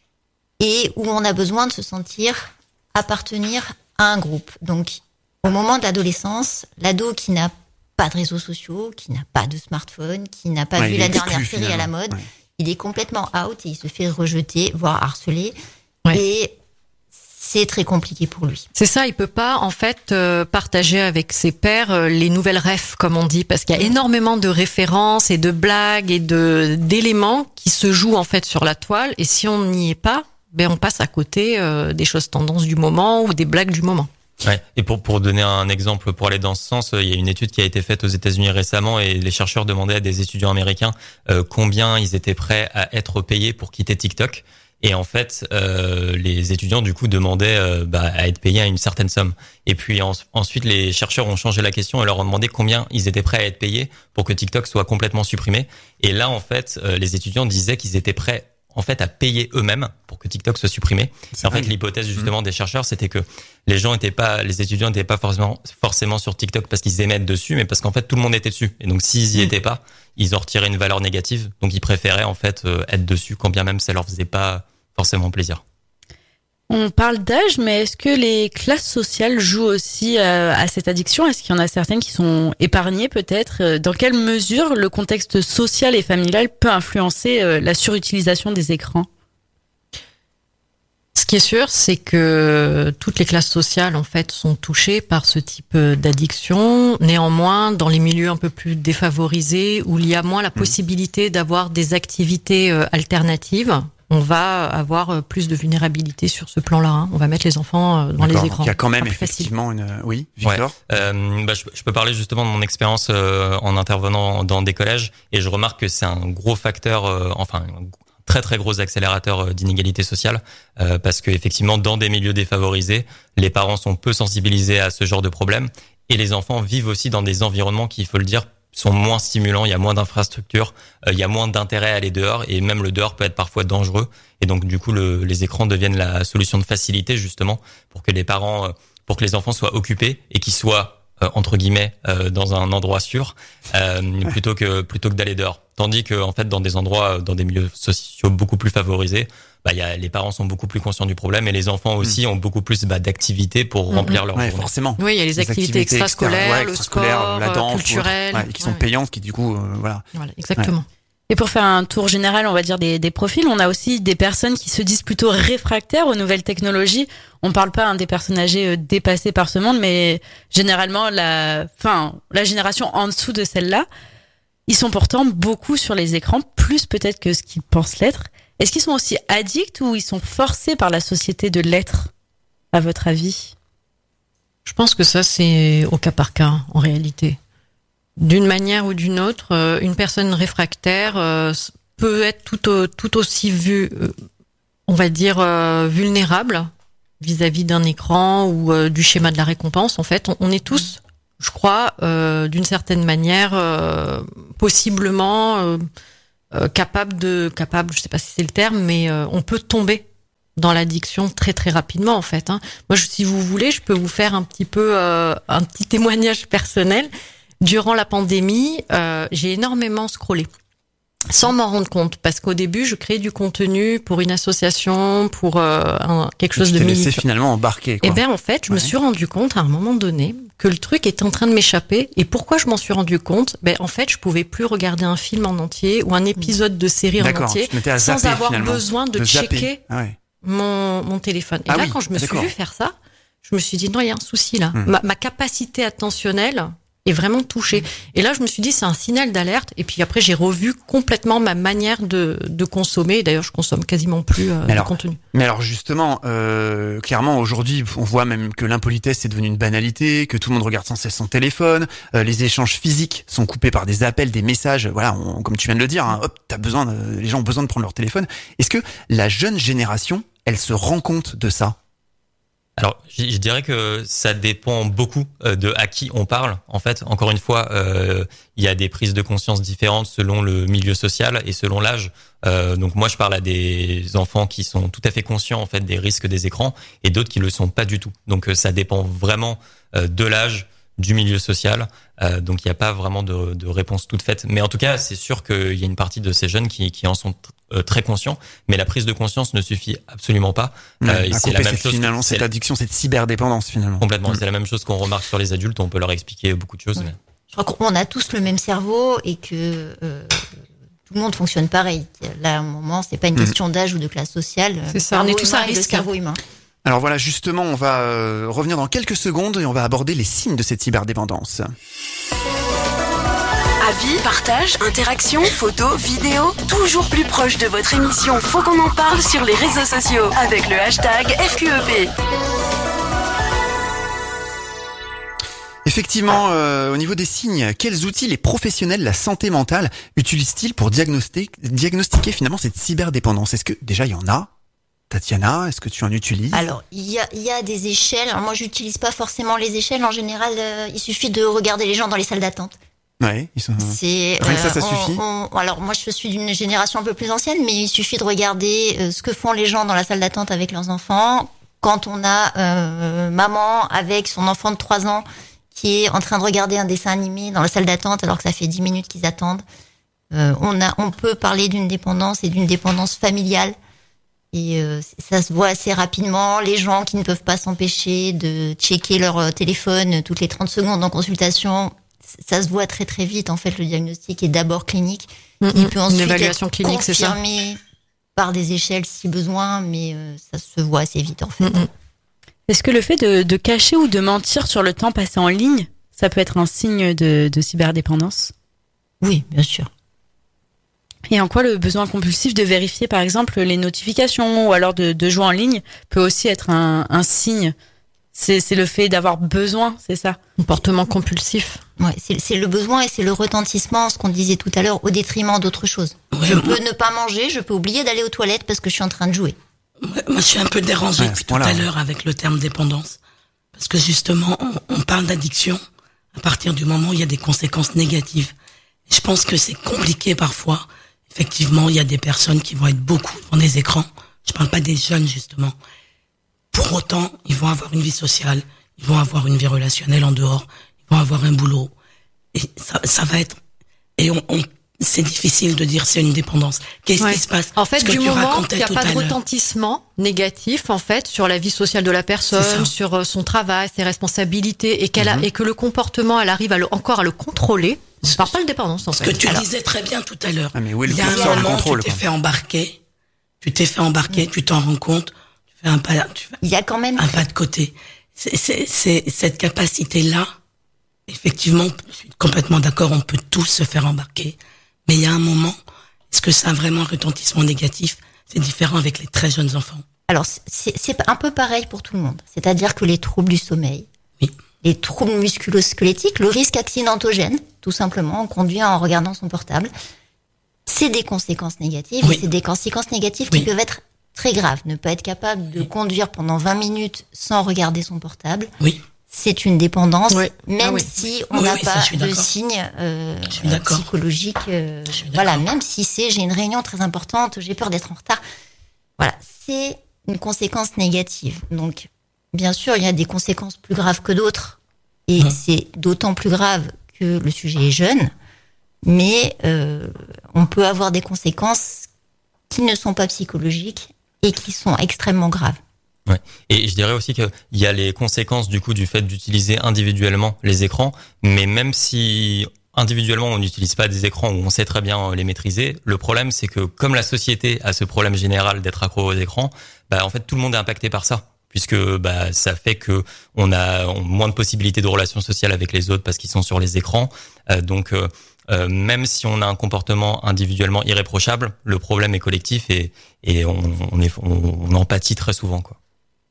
Et où on a besoin de se sentir appartenir à un groupe. Donc, au moment de l'adolescence, l'ado qui n'a pas de réseaux sociaux, qui n'a pas de smartphone, qui n'a pas ouais, vu la dernière série finalement. à la mode, ouais. il est complètement out et il se fait rejeter, voire harceler. Ouais. Et c'est très compliqué pour lui. C'est ça, il peut pas en fait euh, partager avec ses pairs euh, les nouvelles refs, comme on dit, parce qu'il y a énormément de références et de blagues et de d'éléments qui se jouent en fait sur la toile. Et si on n'y est pas, ben on passe à côté euh, des choses tendances du moment ou des blagues du moment. Ouais. Et pour pour donner un exemple, pour aller dans ce sens, il y a une étude qui a été faite aux États-Unis récemment et les chercheurs demandaient à des étudiants américains euh, combien ils étaient prêts à être payés pour quitter TikTok. Et en fait, euh, les étudiants du coup demandaient euh, bah, à être payés à une certaine somme. Et puis en, ensuite, les chercheurs ont changé la question et leur ont demandé combien ils étaient prêts à être payés pour que TikTok soit complètement supprimé. Et là, en fait, euh, les étudiants disaient qu'ils étaient prêts en fait à payer eux-mêmes pour que TikTok soit supprimé. C'est en fait l'hypothèse justement mmh. des chercheurs, c'était que les gens étaient pas, les étudiants n'étaient pas forcément forcément sur TikTok parce qu'ils aimaient être dessus, mais parce qu'en fait tout le monde était dessus. Et donc s'ils y mmh. étaient pas, ils en retiraient une valeur négative. Donc ils préféraient en fait euh, être dessus, quand bien même ça leur faisait pas forcément plaisir. On parle d'âge, mais est-ce que les classes sociales jouent aussi à, à cette addiction? Est-ce qu'il y en a certaines qui sont épargnées peut-être? Dans quelle mesure le contexte social et familial peut influencer la surutilisation des écrans? Ce qui est sûr, c'est que toutes les classes sociales en fait sont touchées par ce type d'addiction. Néanmoins, dans les milieux un peu plus défavorisés, où il y a moins la possibilité d'avoir des activités alternatives, on va avoir plus de vulnérabilité sur ce plan-là. Hein. On va mettre les enfants dans D'accord. les écrans. Il y a quand même effectivement facile. une... Oui, Victor ouais. euh, bah, je, je peux parler justement de mon expérience euh, en intervenant dans des collèges et je remarque que c'est un gros facteur, euh, enfin un très très gros accélérateur d'inégalité sociale euh, parce que effectivement dans des milieux défavorisés, les parents sont peu sensibilisés à ce genre de problème et les enfants vivent aussi dans des environnements qui, il faut le dire, sont moins stimulants, il y a moins d'infrastructures, euh, il y a moins d'intérêt à aller dehors et même le dehors peut être parfois dangereux et donc du coup le, les écrans deviennent la solution de facilité justement pour que les parents, euh, pour que les enfants soient occupés et qu'ils soient euh, entre guillemets euh, dans un endroit sûr euh, plutôt que plutôt que d'aller dehors. Tandis que en fait dans des endroits, dans des milieux sociaux beaucoup plus favorisés, bah, y a, les parents sont beaucoup plus conscients du problème et les enfants aussi mmh. ont beaucoup plus bah, d'activités pour mmh. remplir leur ouais, journée. Forcément. Oui, il y a les, les activités, activités extrascolaires, ouais, extrascolaires, le sport, la danse, culturel, ouais, qui sont ouais. payantes, qui du coup, euh, voilà. Voilà, exactement. Ouais. Et pour faire un tour général, on va dire des, des profils, on a aussi des personnes qui se disent plutôt réfractaires aux nouvelles technologies. On parle pas hein, des personnes âgées euh, dépassées par ce monde, mais généralement la, enfin, la génération en dessous de celle-là, ils sont pourtant beaucoup sur les écrans, plus peut-être que ce qu'ils pensent l'être. Est-ce qu'ils sont aussi addicts ou ils sont forcés par la société de l'être, à votre avis? Je pense que ça, c'est au cas par cas, en réalité. D'une manière ou d'une autre, une personne réfractaire peut être tout, tout aussi vu, on va dire, vulnérable vis-à-vis d'un écran ou du schéma de la récompense. En fait, on est tous, je crois, d'une certaine manière, possiblement... Euh, capable de capable je sais pas si c'est le terme mais euh, on peut tomber dans l'addiction très très rapidement en fait. Hein. Moi, je, si vous voulez, je peux vous faire un petit peu euh, un petit témoignage personnel. Durant la pandémie, euh, j'ai énormément scrollé. Sans m'en rendre compte, parce qu'au début, je créais du contenu pour une association, pour euh, un, quelque chose tu de t'es militant. laissé finalement embarquer, quoi. Et bien, en fait, je ouais. me suis rendu compte à un moment donné que le truc était en train de m'échapper. Et pourquoi je m'en suis rendu compte? Ben, en fait, je pouvais plus regarder un film en entier ou un épisode de série D'accord, en entier zapper, sans avoir finalement. besoin de, de checker ah ouais. mon, mon téléphone. Et ah là, oui, quand je me d'accord. suis vu faire ça, je me suis dit, non, il y a un souci là. Hum. Ma, ma capacité attentionnelle est vraiment touchée. Et là, je me suis dit, c'est un signal d'alerte. Et puis après, j'ai revu complètement ma manière de, de consommer. D'ailleurs, je consomme quasiment plus euh, alors, de contenu. Mais alors justement, euh, clairement, aujourd'hui, on voit même que l'impolitesse est devenue une banalité, que tout le monde regarde sans cesse son téléphone, euh, les échanges physiques sont coupés par des appels, des messages. Voilà, on, comme tu viens de le dire, hein, hop, t'as besoin, de, les gens ont besoin de prendre leur téléphone. Est-ce que la jeune génération, elle se rend compte de ça ? Alors, je, je dirais que ça dépend beaucoup de à qui on parle. En fait, encore une fois, euh, il y a des prises de conscience différentes selon le milieu social et selon l'âge. Euh, donc moi, je parle à des enfants qui sont tout à fait conscients en fait des risques des écrans et d'autres qui le sont pas du tout. Donc ça dépend vraiment euh, de l'âge, du milieu social. Euh, donc il n'y a pas vraiment de, de réponse toute faite. Mais en tout cas, c'est sûr qu'il y a une partie de ces jeunes qui, qui en sont euh, très conscients. Mais la prise de conscience ne suffit absolument pas. Ouais, euh, et c'est la même cette, chose. Finalement, cette addiction, cette cyberdépendance finalement. Complètement. Mmh. C'est la même chose qu'on remarque sur les adultes. On peut leur expliquer beaucoup de choses. Ouais. Mais... Je crois qu'on a tous le même cerveau et que euh, tout le monde fonctionne pareil. Là, à un moment, c'est pas une question mmh. d'âge ou de classe sociale. C'est ça. On est tous à risque. Le cerveau humain. Alors voilà, justement, on va euh, revenir dans quelques secondes et on va aborder les signes de cette cyberdépendance. Avis, partage, interaction, photos, vidéos, toujours plus proche de votre émission. Faut qu'on en parle sur les réseaux sociaux avec le hashtag F Q E P. Effectivement, euh, au niveau des signes, quels outils les professionnels de la santé mentale utilisent-ils pour diagnostiquer, diagnostiquer finalement cette cyberdépendance ? Est-ce que déjà il y en a ? Tatiana, est-ce que tu en utilises ? Alors, il y a, il y a des échelles. Alors, moi, j'utilise pas forcément les échelles. En général, euh, il suffit de regarder les gens dans les salles d'attente. Ouais, ils sont. C'est, Rien que ça, ça euh, suffit. On, on, alors, moi, je suis d'une génération un peu plus ancienne, mais il suffit de regarder euh, ce que font les gens dans la salle d'attente avec leurs enfants. Quand on a euh, maman avec son enfant de trois ans qui est en train de regarder un dessin animé dans la salle d'attente alors que ça fait dix minutes qu'ils attendent, euh, on a, on peut parler d'une dépendance et d'une dépendance familiale. Et euh, ça se voit assez rapidement. Les gens qui ne peuvent pas s'empêcher de checker leur téléphone toutes les trente secondes en consultation, ça se voit très très vite. En fait, le diagnostic est d'abord clinique. Mmh, Il peut ensuite une évaluation être clinique, c'est ça. confirmé par des échelles si besoin, mais euh, ça se voit assez vite en fait. Mmh. Est-ce que le fait de, de cacher ou de mentir sur le temps passé en ligne, ça peut être un signe de, de cyberdépendance ? Oui, bien sûr. Et en quoi le besoin compulsif de vérifier, par exemple, les notifications ou alors de, de jouer en ligne peut aussi être un, un signe ? C'est, c'est le fait d'avoir besoin, c'est ça ? Comportement compulsif. Ouais, c'est, c'est le besoin et c'est le retentissement, ce qu'on disait tout à l'heure, au détriment d'autres choses. Ouais, je peux ne pas manger, je peux oublier d'aller aux toilettes parce que je suis en train de jouer. Ouais, moi, je suis un peu dérangée ouais, depuis tout à l'heure avec le terme dépendance. Parce que justement, on, on parle d'addiction à partir du moment où il y a des conséquences négatives. Et je pense que c'est compliqué parfois. Effectivement, il y a des personnes qui vont être beaucoup devant des écrans. Je parle pas des jeunes, justement. Pour autant, ils vont avoir une vie sociale, ils vont avoir une vie relationnelle en dehors, ils vont avoir un boulot. Et ça, ça va être... Et on, on, c'est difficile de dire c'est une dépendance. Qu'est-ce ouais. qui se passe ? En fait, Ce que du tu moment qu'il n'y a pas de l'heure. retentissement négatif, en fait, sur la vie sociale de la personne, sur son travail, ses responsabilités, et qu'elle mm-hmm. a, et que le comportement, elle arrive à le, encore à le contrôler, on parle pas de dépendance, en Ce fait. que tu Alors, disais très bien tout à l'heure. Ah, mais où est le il y a un moment, contrôle, tu t'es fait embarquer, tu t'es fait embarquer, mmh. tu t'en rends compte, tu fais un pas, tu fais il y a quand même un pas de côté. C'est, c'est, c'est cette capacité-là. Effectivement, je suis complètement d'accord, on peut tous se faire embarquer. Mais il y a un moment, est-ce que c'est un vraiment retentissement négatif ? C'est différent avec les très jeunes enfants. Alors, c'est, c'est un peu pareil pour tout le monde. C'est-à-dire que les troubles du sommeil, oui. les troubles musculo-squelettiques, le risque accidentogène, tout simplement, on conduit en regardant son portable, c'est des conséquences négatives. Oui. Et c'est des conséquences négatives oui. qui peuvent être très graves. Ne pas être capable de conduire pendant vingt minutes sans regarder son portable. Oui. C'est une dépendance, oui. même ah oui. si on oui, n'a oui, pas ça, de signes euh, psychologiques. Euh, je suis voilà, même si c'est j'ai une réunion très importante, j'ai peur d'être en retard. Voilà, c'est une conséquence négative. Donc, bien sûr, il y a des conséquences plus graves que d'autres. Et ah. c'est d'autant plus grave que le sujet est jeune. Mais euh, on peut avoir des conséquences qui ne sont pas psychologiques et qui sont extrêmement graves. Ouais. Et je dirais aussi qu'il y a les conséquences du coup du fait d'utiliser individuellement les écrans, mais même si individuellement on n'utilise pas des écrans où on sait très bien les maîtriser, le problème c'est que comme la société a ce problème général d'être accro aux écrans, bah en fait tout le monde est impacté par ça. Puisque bah ça fait que on a moins de possibilités de relations sociales avec les autres parce qu'ils sont sur les écrans. Euh, donc euh, euh, même si on a un comportement individuellement irréprochable, le problème est collectif et et on on, est, on, on en pâtit très souvent quoi.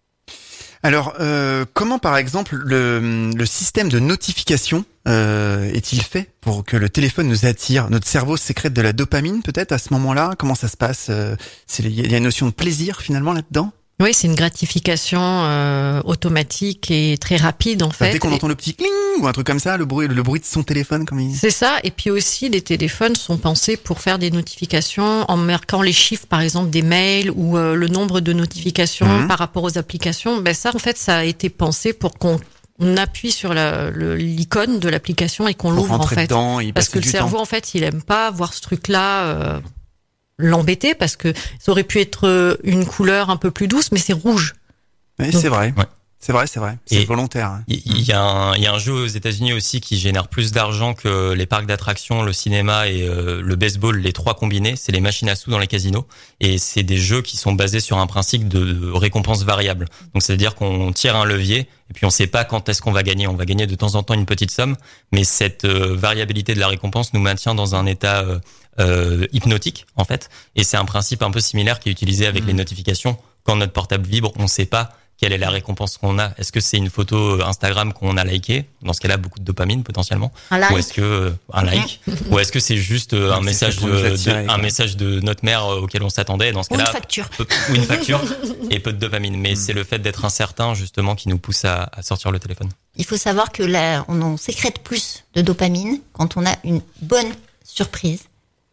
Alors euh, comment par exemple le le système de notification euh, est-il fait pour que le téléphone nous attire? Notre cerveau sécrète de la dopamine peut-être à ce moment-là? Comment ça se passe? euh, C'est il y a une notion de plaisir finalement là-dedans? Oui, c'est une gratification euh, automatique et très rapide en fait. Dès qu'on et... entend le petit cling ou un truc comme ça, le bruit, le bruit de son téléphone, comme il... C'est ça. Et puis aussi, les téléphones sont pensés pour faire des notifications en marquant les chiffres, par exemple des mails ou euh, le nombre de notifications mmh. par rapport aux applications. Ben ça, en fait, ça a été pensé pour qu'on on appuie sur la, le, l'icône de l'application et qu'on pour l'ouvre en fait. Dedans, parce que le cerveau, temps. en fait, il aime pas voir ce truc-là. Euh, l'embêter parce que ça aurait pu être une couleur un peu plus douce, mais c'est rouge. Oui, c'est vrai. Ouais. C'est vrai, c'est vrai. C'est et volontaire. Il y, y a un, il y a un jeu aux États-Unis aussi qui génère plus d'argent que les parcs d'attractions, le cinéma et euh, le baseball, les trois combinés. C'est les machines à sous dans les casinos. Et c'est des jeux qui sont basés sur un principe de récompense variable. Donc, c'est-à-dire qu'on tire un levier et puis on sait pas quand est-ce qu'on va gagner. On va gagner de temps en temps une petite somme, mais cette euh, variabilité de la récompense nous maintient dans un état euh, euh, hypnotique, en fait. Et c'est un principe un peu similaire qui est utilisé avec mmh. les notifications. Quand notre portable vibre, on sait pas quelle est la récompense qu'on a. Est-ce que c'est une photo Instagram qu'on a likée? Dans ce cas-là, beaucoup de dopamine potentiellement. Un like. Ou est-ce que euh, un like? Ou est-ce que c'est juste euh, un message de, attirer, de un message de notre mère euh, auquel on s'attendait? Dans ce cas-là, ou une facture. Peu, ou une facture et peu de dopamine. Mais mm. c'est le fait d'être incertain justement qui nous pousse à, à sortir le téléphone. Il faut savoir que là, on en sécrète plus de dopamine quand on a une bonne surprise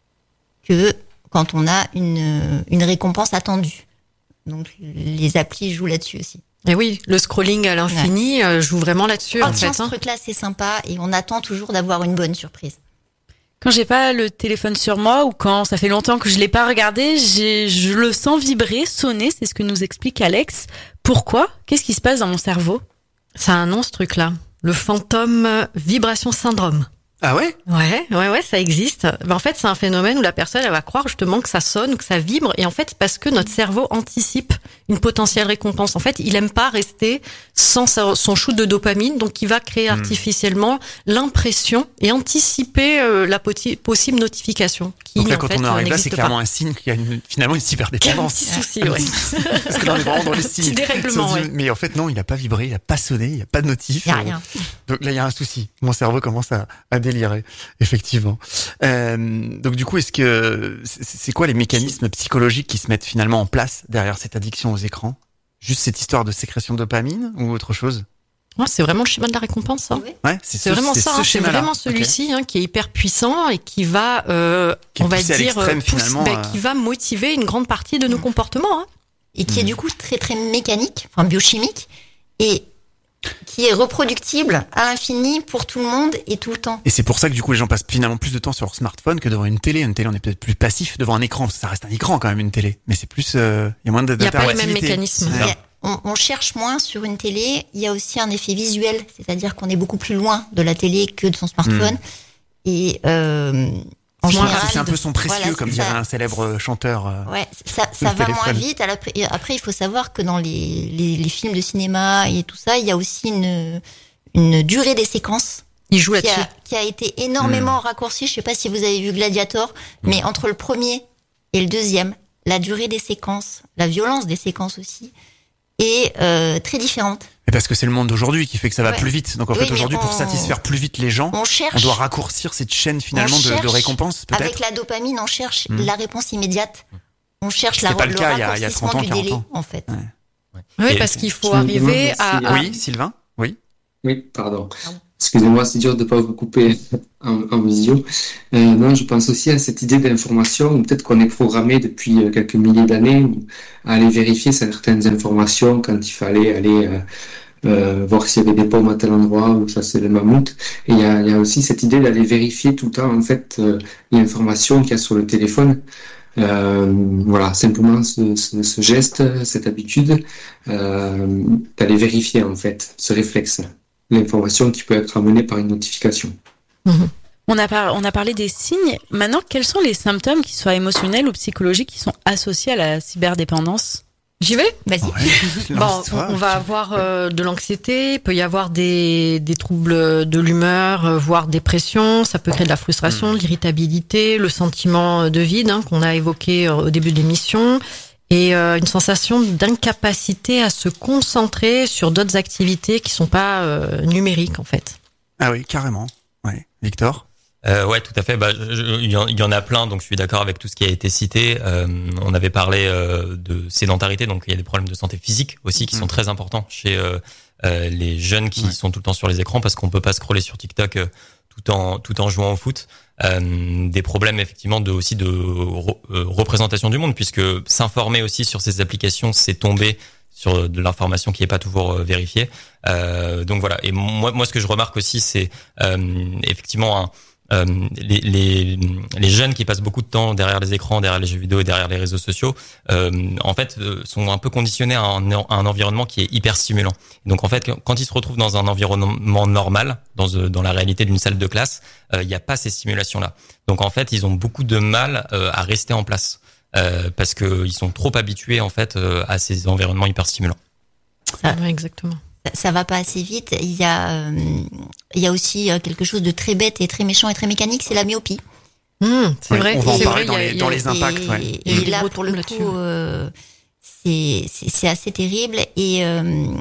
que quand on a une une récompense attendue. Donc les applis jouent là-dessus aussi. Et oui, le scrolling à l'infini ouais. joue vraiment là-dessus. Oh, en tiens, fait, ce hein. truc-là, c'est sympa et on attend toujours d'avoir une bonne surprise. Quand j'ai pas le téléphone sur moi ou quand ça fait longtemps que je l'ai pas regardé, j'ai, je le sens vibrer, sonner. C'est ce que nous explique Alex. Pourquoi? Qu'est-ce qui se passe dans mon cerveau? Ça a un nom ce truc-là. Le fantôme vibration syndrome. Ah ouais? Ouais, ouais, ouais, ça existe. Ben, en fait, c'est un phénomène où la personne, elle va croire justement que ça sonne ou que ça vibre. Et en fait, parce que notre cerveau anticipe une potentielle récompense. En fait, il aime pas rester sans sa, son shoot de dopamine. Donc, il va créer mmh. artificiellement l'impression et anticiper euh, la poti- possible notification. Qui, donc là, en quand fait, on arrive là, c'est clairement pas. un signe qu'il y a une, finalement une cyberdépendance. Un petit souci, ouais. Parce que là, on est vraiment dans les signes. Petit dérèglement, ouais. Mais en fait, non, il a pas vibré, il a pas sonné, il y a pas de notif. Il y a rien. Donc là, il y a un souci. Mon cerveau commence à, à délirer, effectivement. Euh, donc du coup, est-ce que c'est, c'est quoi les mécanismes psychologiques qui se mettent finalement en place derrière cette addiction aux écrans? Juste cette histoire de sécrétion de dopamine ou autre chose? Ouais, c'est vraiment le schéma de la récompense. Hein. Oui. Ouais, c'est, c'est ce, vraiment c'est ça. Ce hein, c'est vraiment celui-ci okay. hein, qui est hyper puissant et qui va, euh, qui on va dire, pousse, finalement, bah, euh... qui va motiver une grande partie de nos mmh. comportements. Hein. Et qui mmh. est du coup très très mécanique, enfin biochimique, et qui est reproductible à l'infini pour tout le monde et tout le temps. Et c'est pour ça que du coup les gens passent finalement plus de temps sur leur smartphone que devant une télé. Une télé, on est peut-être plus passif devant un écran. Ça reste un écran quand même, une télé, mais c'est plus, il euh, y a moins d'interactivité. Il n'y a pas les mêmes mécanismes. Ouais. On, on cherche moins sur une télé. Il y a aussi un effet visuel, c'est-à-dire qu'on est beaucoup plus loin de la télé que de son smartphone. Mmh. Et euh, en général, c'est un peu son précieux, voilà, comme dirait un célèbre chanteur. Euh, ouais, ça, ça va moins vite. Après, il faut savoir que dans les, les, les films de cinéma et tout ça, il y a aussi une, une durée des séquences. Il joue là-dessus. Qui a, qui a été énormément mmh. raccourcie. Je sais pas si vous avez vu Gladiator, mmh. mais entre le premier et le deuxième, la durée des séquences, la violence des séquences aussi, est euh, très différente. Et parce que c'est le monde d'aujourd'hui qui fait que ça va ouais. plus vite. Donc en oui, fait aujourd'hui, on... pour satisfaire plus vite les gens, on, cherche... on doit raccourcir cette chaîne finalement de, de récompense. Peut-être. Avec la dopamine, on cherche mmh. la réponse immédiate. On cherche C'était la, pas le, le cas raccourcissement il y a trente ans, du délai, ans. en fait. Ouais. Oui, Et parce qu'il faut arriver à, à... Oui, Sylvain. Oui. Oui, pardon. Excusez-moi, c'est dur de ne pas vous couper en, en visio. Euh, non, je pense aussi à cette idée d'information, ou peut-être qu'on est programmé depuis quelques milliers d'années à aller vérifier certaines informations quand il fallait aller euh, euh, voir s'il y avait des pommes à tel endroit ou chasser les mammouths. Et il y a, il y a aussi cette idée d'aller vérifier tout le temps en fait euh, l'information qu'il y a sur le téléphone. Euh, voilà, simplement ce, ce, ce geste, cette habitude euh, d'aller vérifier en fait ce réflexe. L'information qui peut être amenée par une notification. Mmh. On a, par, on a parlé des signes. Maintenant, quels sont les symptômes, qu'ils soient émotionnels ou psychologiques, qui sont associés à la cyberdépendance ? J'y vais ? Vas-y. Ouais. Bon, on, on va avoir euh, de l'anxiété, il peut y avoir des, des troubles de l'humeur, euh, voire dépression, ça peut créer de la frustration, de l'irritabilité, le sentiment de vide hein, qu'on a évoqué au début de l'émission. Et euh, une sensation d'incapacité à se concentrer sur d'autres activités qui sont pas euh, numériques en fait. Ah oui, carrément. Ouais, Victor. Euh, ouais, tout à fait. Bah, il y, y en a plein, donc je suis d'accord avec tout ce qui a été cité. Euh, on avait parlé euh, de sédentarité, donc il y a des problèmes de santé physique aussi qui mmh. sont très importants chez euh, euh, les jeunes qui ouais. sont tout le temps sur les écrans parce qu'on peut pas scroller sur TikTok euh, tout en tout en jouant au foot. Euh, des problèmes effectivement de aussi de re, euh, représentation du monde puisque s'informer aussi sur ces applications c'est tomber sur de l'information qui est pas toujours euh, vérifiée euh, donc voilà et moi moi ce que je remarque aussi c'est euh, effectivement un Euh, les, les, les jeunes qui passent beaucoup de temps derrière les écrans, derrière les jeux vidéo et derrière les réseaux sociaux, euh, en fait, euh, sont un peu conditionnés à un, à un environnement qui est hyper stimulant. Donc, en fait, quand ils se retrouvent dans un environnement normal, dans, dans la réalité d'une salle de classe, il euh, n'y a pas ces stimulations-là. Donc, en fait, ils ont beaucoup de mal euh, à rester en place euh, parce que ils sont trop habitués en fait euh, à ces environnements hyper stimulants. Ça, ouais, exactement. Ça va pas assez vite. Il y a, euh, il y a aussi quelque chose de très bête et très méchant et très mécanique, c'est la myopie. Mmh, c'est ouais, vrai. On va en c'est parler vrai, dans, y a, les, y a, dans les impacts. Et, ouais. et, et là, pour le coup, euh, c'est, c'est, c'est assez terrible. Et euh,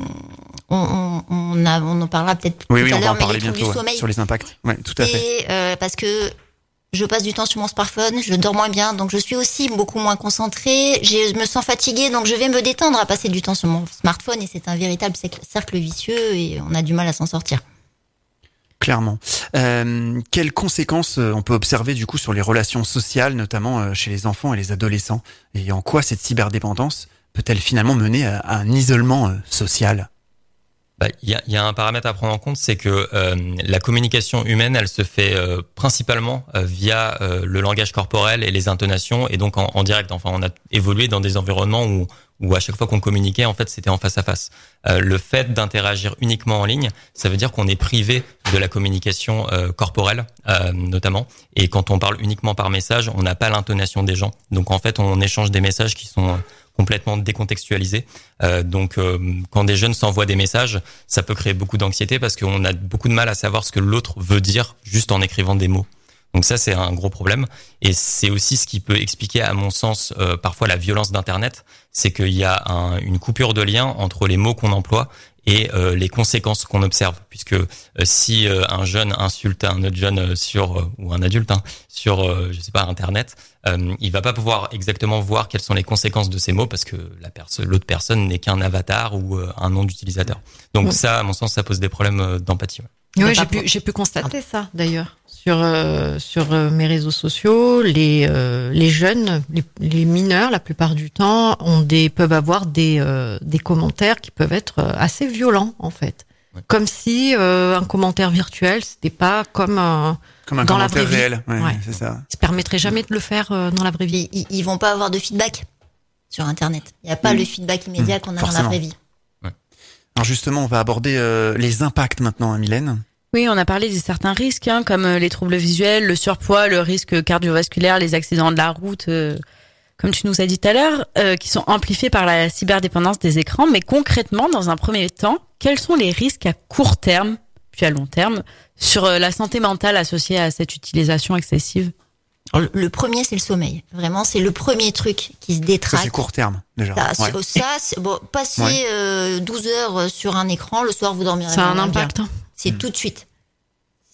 on, on, on, a, on en parlera peut-être oui, tout oui, à on l'heure, va en mais parler les troubles bientôt, du sommeil. Ouais, sur les impacts. Ouais, tout à et, fait. Euh, parce que je passe du temps sur mon smartphone, je dors moins bien, donc je suis aussi beaucoup moins concentrée. Je me sens fatiguée, donc je vais me détendre à passer du temps sur mon smartphone et c'est un véritable cercle vicieux et on a du mal à s'en sortir. Clairement. Euh, quelles conséquences on peut observer du coup sur les relations sociales, notamment chez les enfants et les adolescents, et en quoi cette cyberdépendance peut-elle finalement mener à un isolement social ? Bah, il y a, y a un paramètre à prendre en compte, c'est que euh, la communication humaine, elle se fait euh, principalement euh, via euh, le langage corporel et les intonations, et donc en, en direct. Enfin, on a évolué dans des environnements où, où à chaque fois qu'on communiquait, en fait, c'était en face à face. Euh, le fait d'interagir uniquement en ligne, ça veut dire qu'on est privé de la communication euh, corporelle, euh, notamment. Et quand on parle uniquement par message, on n'a pas l'intonation des gens. Donc, en fait, on échange des messages qui sont complètement décontextualisé. Euh, donc, euh, quand des jeunes s'envoient des messages, ça peut créer beaucoup d'anxiété parce qu'on a beaucoup de mal à savoir ce que l'autre veut dire juste en écrivant des mots. Donc ça, c'est un gros problème. Et c'est aussi ce qui peut expliquer, à mon sens, euh, parfois la violence d'Internet. C'est qu'il y a un, une coupure de lien entre les mots qu'on emploie et euh, les conséquences qu'on observe, puisque euh, si euh, un jeune insulte un autre jeune sur euh, ou un adulte hein, sur euh, je sais pas Internet, euh, il va pas pouvoir exactement voir quelles sont les conséquences de ces mots parce que la personne, l'autre personne n'est qu'un avatar ou euh, un nom d'utilisateur. Donc oui. ça, à mon sens, ça pose des problèmes euh, d'empathie. Ouais. Oui, j'ai pu j'ai pu constater ça d'ailleurs sur euh, sur euh, mes réseaux sociaux. Les euh, les jeunes, les, les mineurs, la plupart du temps, ont des peuvent avoir des euh, des commentaires qui peuvent être assez violents en fait, ouais. Comme si euh, un commentaire virtuel c'était pas comme un comme un dans commentaire la vraie réel. vie. Ouais, ouais. C'est ça. Ça permettrait jamais de le faire euh, dans la vraie vie. Ils, ils vont pas avoir de feedback sur Internet. Il y a pas mmh. le feedback immédiat mmh. qu'on a Forcément. Dans la vraie vie. Alors justement, on va aborder euh, les impacts maintenant, hein, Mylène. Oui, on a parlé de certains risques, hein, comme les troubles visuels, le surpoids, le risque cardiovasculaire, les accidents de la route, euh, comme tu nous as dit tout à l'heure, euh, qui sont amplifiés par la cyberdépendance des écrans. Mais concrètement, dans un premier temps, quels sont les risques à court terme, puis à long terme, sur euh, la santé mentale associée à cette utilisation excessive ? Alors, le premier, c'est le sommeil. Vraiment, c'est le premier truc qui se détraque. Ça, c'est court terme, déjà. Ça, ouais. ça c'est, bon, passer ouais. euh, douze heures sur un écran, le soir, vous dormirez. Ça a un impact. Hein. C'est mmh. tout de suite.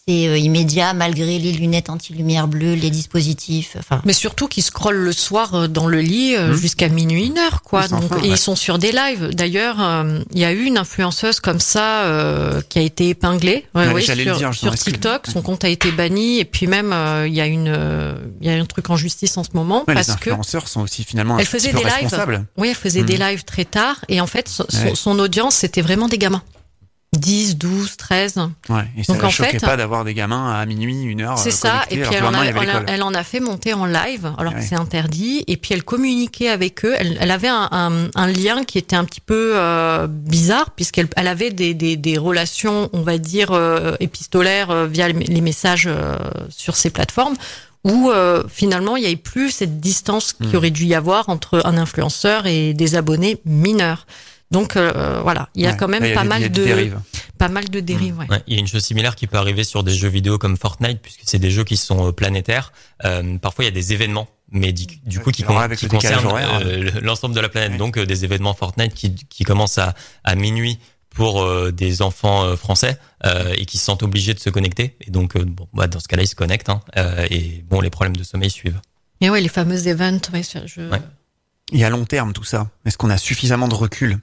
c'est euh, immédiat malgré les lunettes anti-lumière bleue, les dispositifs. Enfin. Mais surtout qu'ils scrollent le soir dans le lit mmh. jusqu'à minuit, une heure, quoi. Donc, enfin, et ouais. ils sont sur des lives. D'ailleurs, il euh, y a eu une influenceuse comme ça euh, qui a été épinglée ouais, ouais, ouais, sur, dire, sur TikTok. Son compte a été banni et puis même il euh, y a une, il euh, y a un truc en justice en ce moment ouais, parce les influenceurs que sont aussi finalement un elle petit faisait peu des responsables. Lives. Oui, elle faisait mmh. des lives très tard et en fait son, ouais. son audience c'était vraiment des gamins. dix, douze, treize. Ouais, et ça Donc ne en choquait fait, pas d'avoir des gamins à minuit, une heure. C'est ça, et puis elle en, a, elle, a, elle en a fait monter en live, alors ouais. que c'est interdit, et puis elle communiquait avec eux, elle, elle avait un, un, un lien qui était un petit peu euh, bizarre, puisqu'elle elle avait des, des, des relations, on va dire, euh, épistolaires euh, via les messages euh, sur ces plateformes, où euh, finalement il n'y avait plus cette distance qu'il mmh. aurait dû y avoir entre un influenceur et des abonnés mineurs. Donc euh, voilà, il y a ouais, quand même là, pas, y a mal des, de, dérives. pas mal de dérives. Ouais. Ouais, il y a une chose similaire qui peut arriver sur des jeux vidéo comme Fortnite, puisque c'est des jeux qui sont euh, planétaires. Euh, parfois, il y a des événements, mais du, du coup qui, con, qui concernent euh, l'ensemble de la planète. Ouais. Donc euh, des événements Fortnite qui, qui commencent à, à minuit pour euh, des enfants euh, français euh, et qui se sentent obligés de se connecter. Et donc, euh, bon, bah, dans ce cas-là, ils se connectent. Hein, euh, et bon, les problèmes de sommeil suivent. Et ouais, les fameux events. Ouais, je... ouais. Et à long terme, tout ça, est-ce qu'on a suffisamment de recul?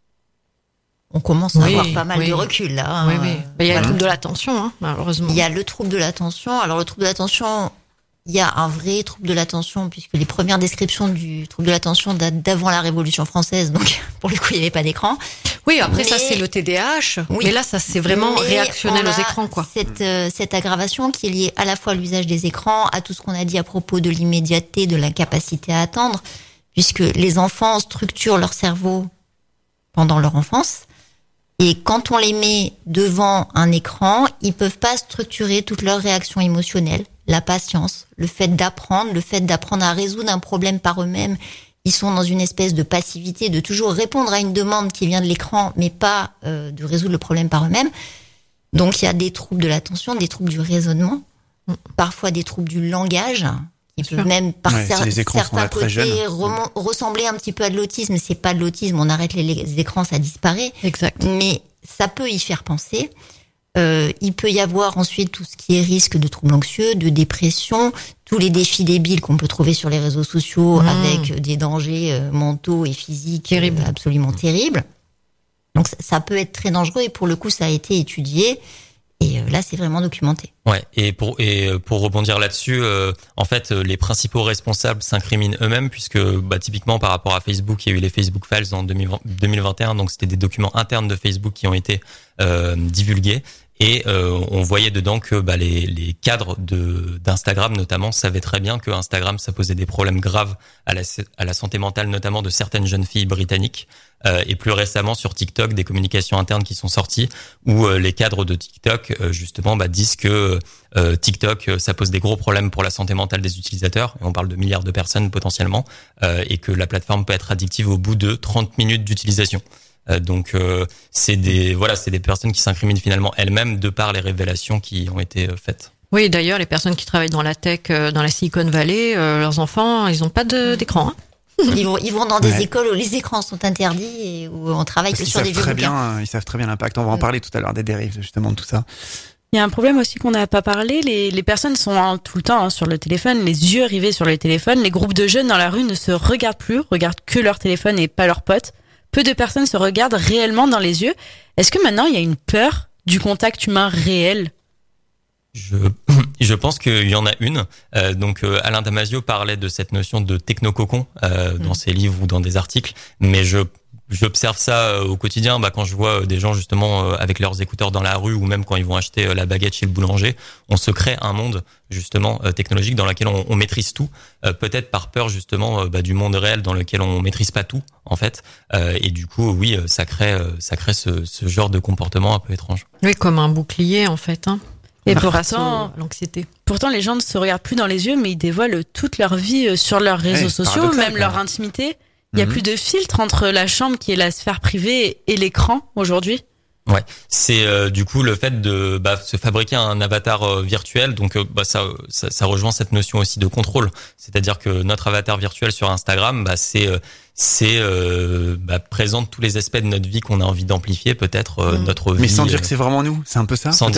On commence à oui, avoir pas mal oui. de recul là. Hein. Oui, oui. Il y a voilà. le trouble de l'attention, hein, malheureusement. Il y a le trouble de l'attention. Alors le trouble de l'attention, il y a un vrai trouble de l'attention puisque les premières descriptions du trouble de l'attention datent d'avant la Révolution française. Donc pour le coup, il n'y avait pas d'écran. Oui, après mais, ça c'est le T D A H. Oui. Mais là, ça c'est vraiment mais réactionnel aux écrans, quoi. Cette euh, cette aggravation qui est liée à la fois à l'usage des écrans, à tout ce qu'on a dit à propos de l'immédiateté, de l'incapacité à attendre, puisque les enfants structurent leur cerveau pendant leur enfance. Et quand on les met devant un écran, ils peuvent pas structurer toutes leurs réactions émotionnelles, la patience, le fait d'apprendre, le fait d'apprendre à résoudre un problème par eux-mêmes. Ils sont dans une espèce de passivité, de toujours répondre à une demande qui vient de l'écran, mais pas euh, de résoudre le problème par eux-mêmes. Donc il y a des troubles de l'attention, des troubles du raisonnement, parfois des troubles du langage. Il peut même par ouais, cer- certains côtés rem- ressembler un petit peu à de l'autisme. C'est pas de l'autisme, on arrête les, les écrans, ça disparaît. Exact. Mais ça peut y faire penser. Euh, il peut y avoir ensuite tout ce qui est risque de troubles anxieux, de dépression, tous les défis débiles qu'on peut trouver sur les réseaux sociaux mmh. avec des dangers euh, mentaux et physiques Terrible. Euh, absolument terribles. Donc ça, ça peut être très dangereux et pour le coup ça a été étudié. Et là, c'est vraiment documenté. Ouais. Et pour et pour rebondir là-dessus, euh, en fait, les principaux responsables s'incriminent eux-mêmes puisque, bah, typiquement par rapport à Facebook, il y a eu les Facebook Files en deux mille vingt et un, donc c'était des documents internes de Facebook qui ont été euh, divulgués. Et euh, on voyait dedans que bah, les, les cadres de d'Instagram notamment savaient très bien que Instagram ça posait des problèmes graves à la à la santé mentale notamment de certaines jeunes filles britanniques euh, et plus récemment sur TikTok des communications internes qui sont sorties où euh, les cadres de TikTok euh, justement bah, disent que euh, TikTok ça pose des gros problèmes pour la santé mentale des utilisateurs et on parle de milliards de personnes potentiellement euh, et que la plateforme peut être addictive au bout de trente minutes d'utilisation. Euh, donc euh, c'est des voilà c'est des personnes qui s'incriminent finalement elles-mêmes de par les révélations qui ont été euh, faites. Oui, d'ailleurs les personnes qui travaillent dans la tech, euh, dans la Silicon Valley, euh, leurs enfants ils ont pas de, d'écran. Hein. Ils vont ils vont dans des ouais. écoles où les écrans sont interdits et où on travaille Parce que sur des vieux très bouquins. bien, ils savent très bien l'impact. On va en parler tout à l'heure des dérives justement de tout ça. Il y a un problème aussi qu'on n'a pas parlé. Les, les personnes sont hein, tout le temps hein, sur le téléphone, les yeux rivés sur le téléphone. Les groupes de jeunes dans la rue ne se regardent plus, regardent que leur téléphone et pas leurs potes. Peu de personnes se regardent réellement dans les yeux. Est-ce que maintenant il y a une peur du contact humain réel ? Je, je pense qu'il y en a une. Euh, donc euh, Alain Damasio parlait de cette notion de technococon euh, dans mmh. ses livres ou dans des articles, mais je j'observe ça au quotidien. Bah, quand je vois des gens justement avec leurs écouteurs dans la rue ou même quand ils vont acheter la baguette chez le boulanger, on se crée un monde justement technologique dans lequel on, on maîtrise tout, euh, peut-être par peur justement bah, du monde réel dans lequel on maîtrise pas tout en fait. Euh, et du coup, oui, ça crée ça crée ce, ce genre de comportement un peu étrange. Oui, comme un bouclier en fait. Hein. Et pourtant, l'anxiété. Pourtant, les gens ne se regardent plus dans les yeux, mais ils dévoilent toute leur vie sur leurs réseaux ouais, sociaux, même leur intimité. Il y a mmh. plus de filtre entre la chambre qui est la sphère privée et l'écran aujourd'hui. Ouais, c'est euh, du coup le fait de bah, se fabriquer un avatar euh, virtuel. Donc euh, bah, ça, ça, ça rejoint cette notion aussi de contrôle. C'est-à-dire que notre avatar virtuel sur Instagram, bah, c'est euh, c'est euh, bah, présente tous les aspects de notre vie qu'on a envie d'amplifier, peut-être euh, mmh. notre vie. Mais sans dire que c'est vraiment nous, c'est un peu ça. Sans peut-être. dire.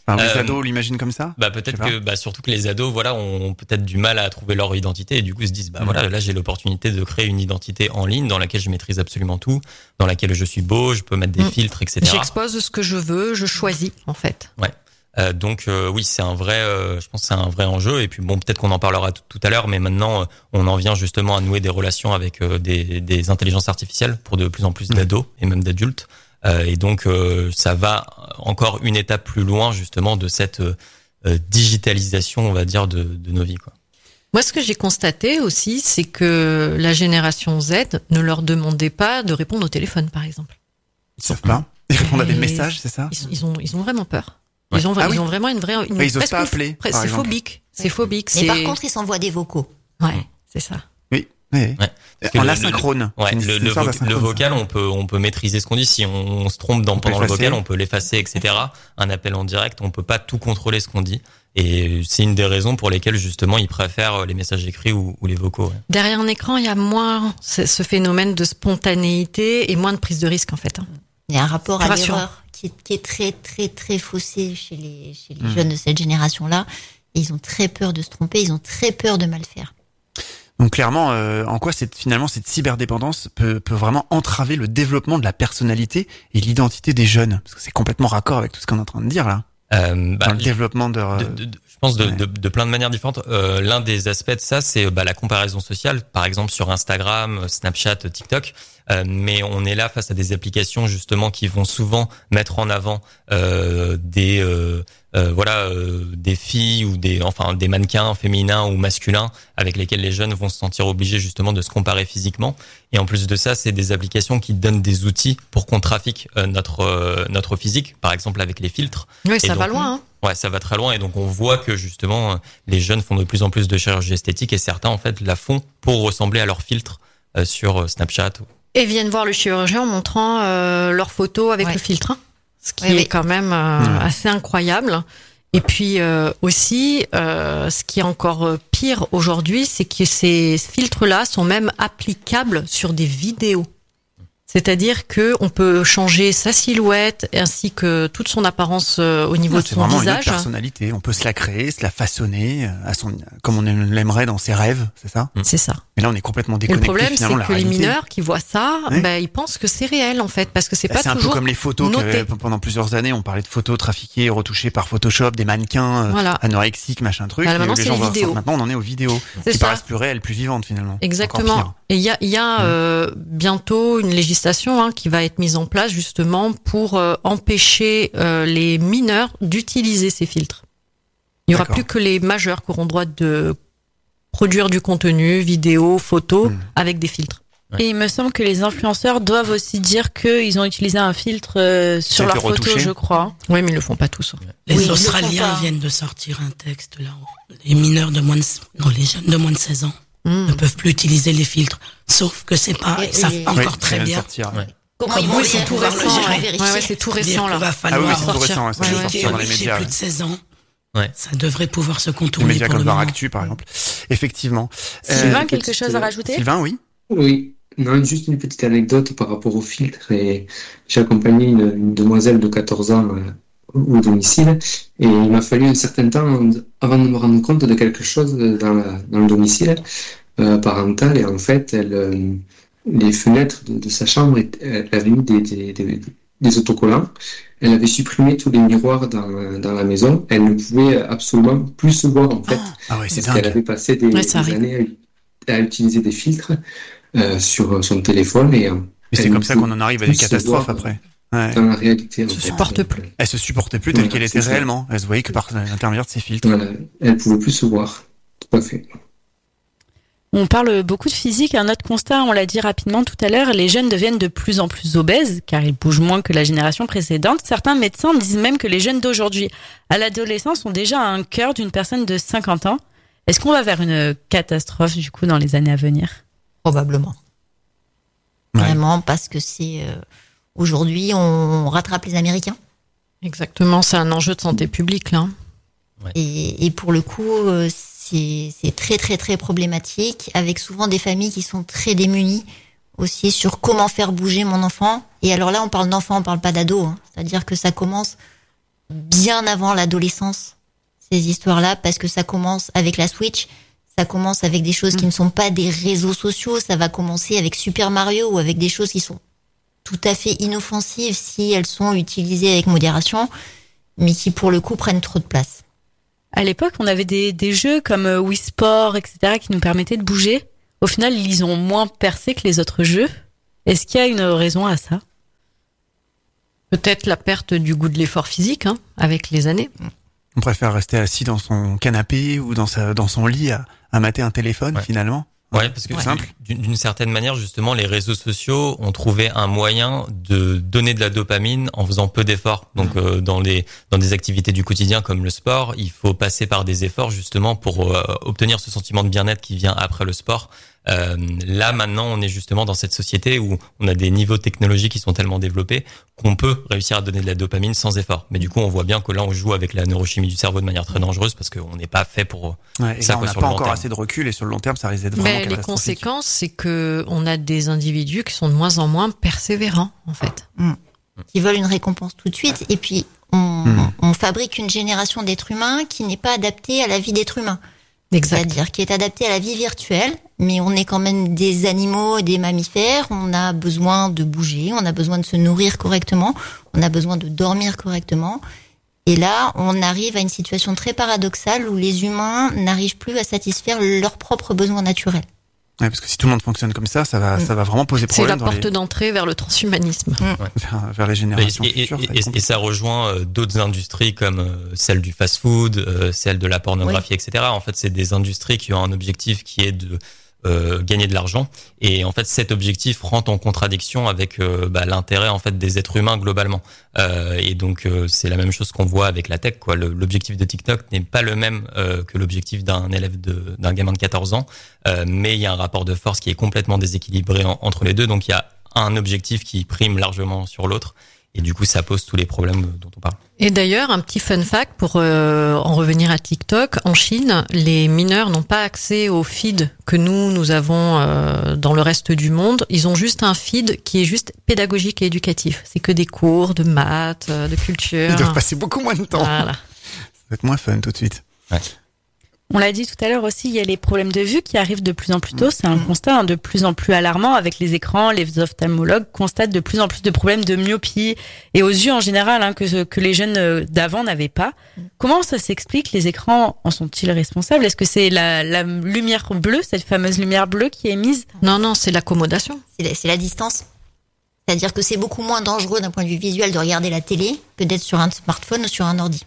Enfin, les Euh, ados l'imaginent comme ça. Bah peut-être Je sais que bah surtout que les ados voilà ont, ont peut-être du mal à trouver leur identité et du coup se disent bah Mmh. voilà là j'ai l'opportunité de créer une identité en ligne dans laquelle je maîtrise absolument tout, dans laquelle je suis beau, je peux mettre des Mmh. filtres et cetera. J'expose ce que je veux, je choisis en fait. Ouais. Euh, donc euh, oui c'est un vrai euh, je pense que c'est un vrai enjeu et puis bon peut-être qu'on en parlera tout, tout à l'heure mais maintenant euh, on en vient justement à nouer des relations avec euh, des, des intelligences artificielles pour de plus en plus d'ados et même d'adultes. Euh, et donc euh, ça va encore une étape plus loin justement de cette euh, digitalisation, on va dire, de, de nos vies, quoi. Moi, ce que j'ai constaté aussi, c'est que la génération Z ne leur demandait pas de répondre au téléphone, par exemple. Ils savent pas. Ils répondent à des Et messages, c'est ça? Ils, ils ont, ils ont vraiment peur. Ouais. Ils ont, Ah ils oui. ont vraiment une vraie, une, Ouais, ils osent presque pas une- appeler, presque- par C'est exemple. phobique. C'est phobique. Mais c'est- par contre, ils s'envoient des vocaux. ouais, c'est ça. Oui. Oui. Ouais. Parce que En le- asynchrone. Ouais, C'est une- le, c'est une le, histoire vo- d'asynchrone, le ça. vocal, on peut, on peut maîtriser ce qu'on dit. Si on, on se trompe dans, On peut pendant le effacer. vocal, on peut l'effacer, et cetera. Un appel en direct, on peut pas tout contrôler ce qu'on dit. Et c'est une des raisons pour lesquelles, justement, ils préfèrent les messages écrits ou, ou les vocaux. Ouais. Derrière un écran, il y a moins ce ce phénomène de spontanéité et moins de prise de risque, en fait. hein. Il y a un rapport à Rassurant. l'erreur qui est, qui est très, très, très faussé chez les, chez les Mmh. jeunes de cette génération-là. Et ils ont très peur de se tromper, ils ont très peur de mal faire. Donc clairement, euh, en quoi cette, finalement cette cyberdépendance peut, peut vraiment entraver le développement de la personnalité et l'identité des jeunes? Parce que c'est complètement raccord avec tout ce qu'on est en train de dire là. Euh, bah, Dans le développement de... de, de- de- je pense de, Ouais. de, de plein de manières différentes. Euh, l'un des aspects de ça, c'est bah, la comparaison sociale, par exemple sur Instagram, Snapchat, TikTok. Euh, mais on est là face à des applications justement qui vont souvent mettre en avant euh, des euh, euh, voilà euh, des filles ou des enfin des mannequins féminins ou masculins avec lesquels les jeunes vont se sentir obligés justement de se comparer physiquement. Et en plus de ça, c'est des applications qui donnent des outils pour qu'on trafique euh, notre euh, notre physique, par exemple avec les filtres. Oui, Et ça va donc, loin. Hein. Ouais, ça va très loin et donc on voit que justement les jeunes font de plus en plus de chirurgie esthétique et certains en fait la font pour ressembler à leur filtre euh, sur Snapchat. Et viennent voir le chirurgien en montrant euh, leurs photos avec Ouais. le filtre. hein. Ce qui Oui, est oui. quand même euh, Ouais. assez incroyable. Et puis euh, aussi, euh, ce qui est encore euh, pire aujourd'hui, c'est que ces filtres-là sont même applicables sur des vidéos. C'est-à-dire que on peut changer sa silhouette ainsi que toute son apparence euh, au niveau Non, de c'est son vraiment une autre visage. personnalité. On peut se la créer, se la façonner euh, à son, comme on l'aimerait dans ses rêves, c'est ça? C'est ça. Mais là, on est complètement Et le déconnecté problème, c'est finalement de la que les réalité. mineurs qui voient ça, Oui. ben, ils pensent que c'est réel en fait, parce que c'est Bah, pas c'est un peu toujours comme les photos qu'il y noté. avait pendant plusieurs années. On parlait de photos trafiquées, retouchées par Photoshop, des mannequins euh, Voilà. anorexiques, machin truc. Voilà, et maintenant, les c'est gens les voient- vidéos. Maintenant, on en est aux vidéos C'est qui ça. paraissent plus réelles, plus vivantes finalement. Encore Exactement. pire. Et il y a, il y a Mmh. euh, bientôt une législation hein, qui va être mise en place justement pour euh, empêcher euh, les mineurs d'utiliser ces filtres. Il n'y aura D'accord. plus que les majeurs qui auront droit de produire du contenu, vidéo, photo, Mmh. avec des filtres. Et il me semble que les influenceurs doivent aussi dire qu'ils ont utilisé un filtre euh, Ça sur a été leur photo, retouché. je crois. Oui, mais ils le font pas tous. Les Oui, ils le Australiens font pas. viennent de sortir un texte là où les mineurs de moins de, non, les jeunes de moins de seize ans Mmh. ne peuvent plus utiliser les filtres. Sauf que c'est pas, Et- ils savent et- pas Oui, encore ça très vient de bien. sortir. Ouais. Comment Comment ils vont ils vont les- pouvoir le comment gérer. vérifier? Ouais, ouais, c'est tout Dire récent qu'il là. va Ah falloir oui, c'est tout sortir. récent, ouais, ça Ouais, vient de ouais. sortir dans les Chez médias. plus ouais. de seize ans. Ouais. Ça devrait pouvoir se Les contourner médias pour comme le moment. Var Actu, par exemple. Effectivement. Sylvain, Euh, quelque petite, chose à euh, rajouter? Sylvain, oui. Oui, non, juste une petite anecdote par rapport au filtre. Et j'ai accompagné une, une demoiselle de quatorze ans euh, au domicile et il m'a fallu un certain temps avant de me rendre compte de quelque chose dans, la, dans le domicile euh, parental. Et en fait, elle, euh, les fenêtres de, de sa chambre, elle avait mis des, des, des, des autocollants. Elle avait supprimé tous les miroirs dans, dans la maison. Elle ne pouvait absolument plus se voir en fait. Ah ouais, c'est Parce qu'elle dingue. avait passé des, Ouais, ça des arrive. années à, à utiliser des filtres euh, sur son téléphone et euh, Mais c'est elle comme ne ça pouvait qu'on en arrive à plus des se catastrophes voir après. Ouais. dans la réalité. en Se fait. supporte plus. Elle se supportait plus telle Ouais, qu'elle c'est était ça. réellement. Elle se voyait que par l'intermédiaire de ses filtres. Voilà, elle pouvait plus se voir. Tout à fait. On parle beaucoup de physique. Un autre constat, on l'a dit rapidement tout à l'heure, les jeunes deviennent de plus en plus obèses car ils bougent moins que la génération précédente. Certains médecins disent même que les jeunes d'aujourd'hui, à l'adolescence, ont déjà un cœur d'une personne de cinquante ans. Est-ce qu'on va vers une catastrophe du coup dans les années à venir? Probablement. Ouais. Vraiment, parce que c'est euh, aujourd'hui, on rattrape les Américains. Exactement, c'est un enjeu de santé publique là. Et, et pour le coup, euh, c'est c'est très très très problématique, avec souvent des familles qui sont très démunies aussi sur comment faire bouger mon enfant. Et alors là, on parle d'enfant, on parle pas d'ado. Hein. C'est-à-dire que ça commence bien avant l'adolescence, ces histoires-là, parce que ça commence avec la Switch, ça commence avec des choses qui ne sont pas des réseaux sociaux, ça va commencer avec Super Mario ou avec des choses qui sont tout à fait inoffensives si elles sont utilisées avec modération, mais qui pour le coup prennent trop de place. À l'époque, on avait des, des jeux comme Wii Sport, et cetera, qui nous permettaient de bouger. Au final, ils ont moins percé que les autres jeux. Est-ce qu'il y a une raison à ça ? Peut-être la perte du goût de l'effort physique, hein, avec les années. On préfère rester assis dans son canapé ou dans sa, dans son lit à, à mater un téléphone, ouais. finalement. Ouais, parce que c'est simple. D'une, d'une certaine manière, justement, les réseaux sociaux ont trouvé un moyen de donner de la dopamine en faisant peu d'efforts. Donc, euh, dans les dans des activités du quotidien comme le sport, il faut passer par des efforts justement pour euh, obtenir ce sentiment de bien-être qui vient après le sport. Euh, là maintenant, on est justement dans cette société où on a des niveaux technologiques qui sont tellement développés qu'on peut réussir à donner de la dopamine sans effort. Mais du coup, on voit bien que là, on joue avec la neurochimie du cerveau de manière très dangereuse parce qu'on n'est pas fait pour ouais, ça. Là, on n'a pas encore assez de recul et sur le long terme, ça risque d'être vraiment catastrophique. Les conséquences, c'est que on a des individus qui sont de moins en moins persévérants, en fait, mmh. qui veulent une récompense tout de suite. Et puis, on, mmh. on fabrique une génération d'êtres humains qui n'est pas adaptée à la vie d'être humain. Exact. C'est-à-dire qui est adapté à la vie virtuelle, mais on est quand même des animaux, des mammifères, on a besoin de bouger, on a besoin de se nourrir correctement, on a besoin de dormir correctement. Et là, on arrive à une situation très paradoxale où les humains n'arrivent plus à satisfaire leurs propres besoins naturels. Ouais, parce que si tout le monde fonctionne comme ça, ça va, mmh. ça va vraiment poser problème. C'est la porte les... d'entrée vers le transhumanisme. Mmh. Ouais. Vers, vers les générations et, futures. Et, et, et, et ça rejoint euh, d'autres industries comme euh, celle du fast-food, euh, celle de la pornographie, oui. et cetera. En fait, c'est des industries qui ont un objectif qui est de euh, gagner de l'argent. Et en fait, cet objectif rentre en contradiction avec euh, bah, l'intérêt en fait des êtres humains globalement. Euh, et donc, euh, c'est la même chose qu'on voit avec la tech, quoi. Le, l'objectif de TikTok n'est pas le même euh, que l'objectif d'un élève de, d'un gamin de quatorze ans. Euh, mais il y a un rapport de force qui est complètement déséquilibré en, entre les deux. Donc, il y a un objectif qui prime largement sur l'autre. Et du coup, ça pose tous les problèmes dont on parle. Et d'ailleurs, un petit fun fact pour euh, en revenir à TikTok. En Chine, les mineurs n'ont pas accès au feed que nous, nous avons euh, dans le reste du monde. Ils ont juste un feed qui est juste pédagogique et éducatif. C'est que des cours de maths, de culture. Ils doivent passer beaucoup moins de temps. Voilà. Ça va être moins fun tout de suite. Ouais. On l'a dit tout à l'heure aussi, il y a les problèmes de vue qui arrivent de plus en plus tôt. C'est un constat hein, de plus en plus alarmant avec les écrans. Les ophtalmologues constatent de plus en plus de problèmes de myopie et aux yeux en général hein, que, que les jeunes d'avant n'avaient pas. Comment ça s'explique ? Les écrans en sont-ils responsables ? Est-ce que c'est la, la lumière bleue, cette fameuse lumière bleue qui est émise ? Non, non, c'est l'accommodation. C'est la, c'est la distance. C'est-à-dire que c'est beaucoup moins dangereux d'un point de vue visuel de regarder la télé que d'être sur un smartphone ou sur un ordi.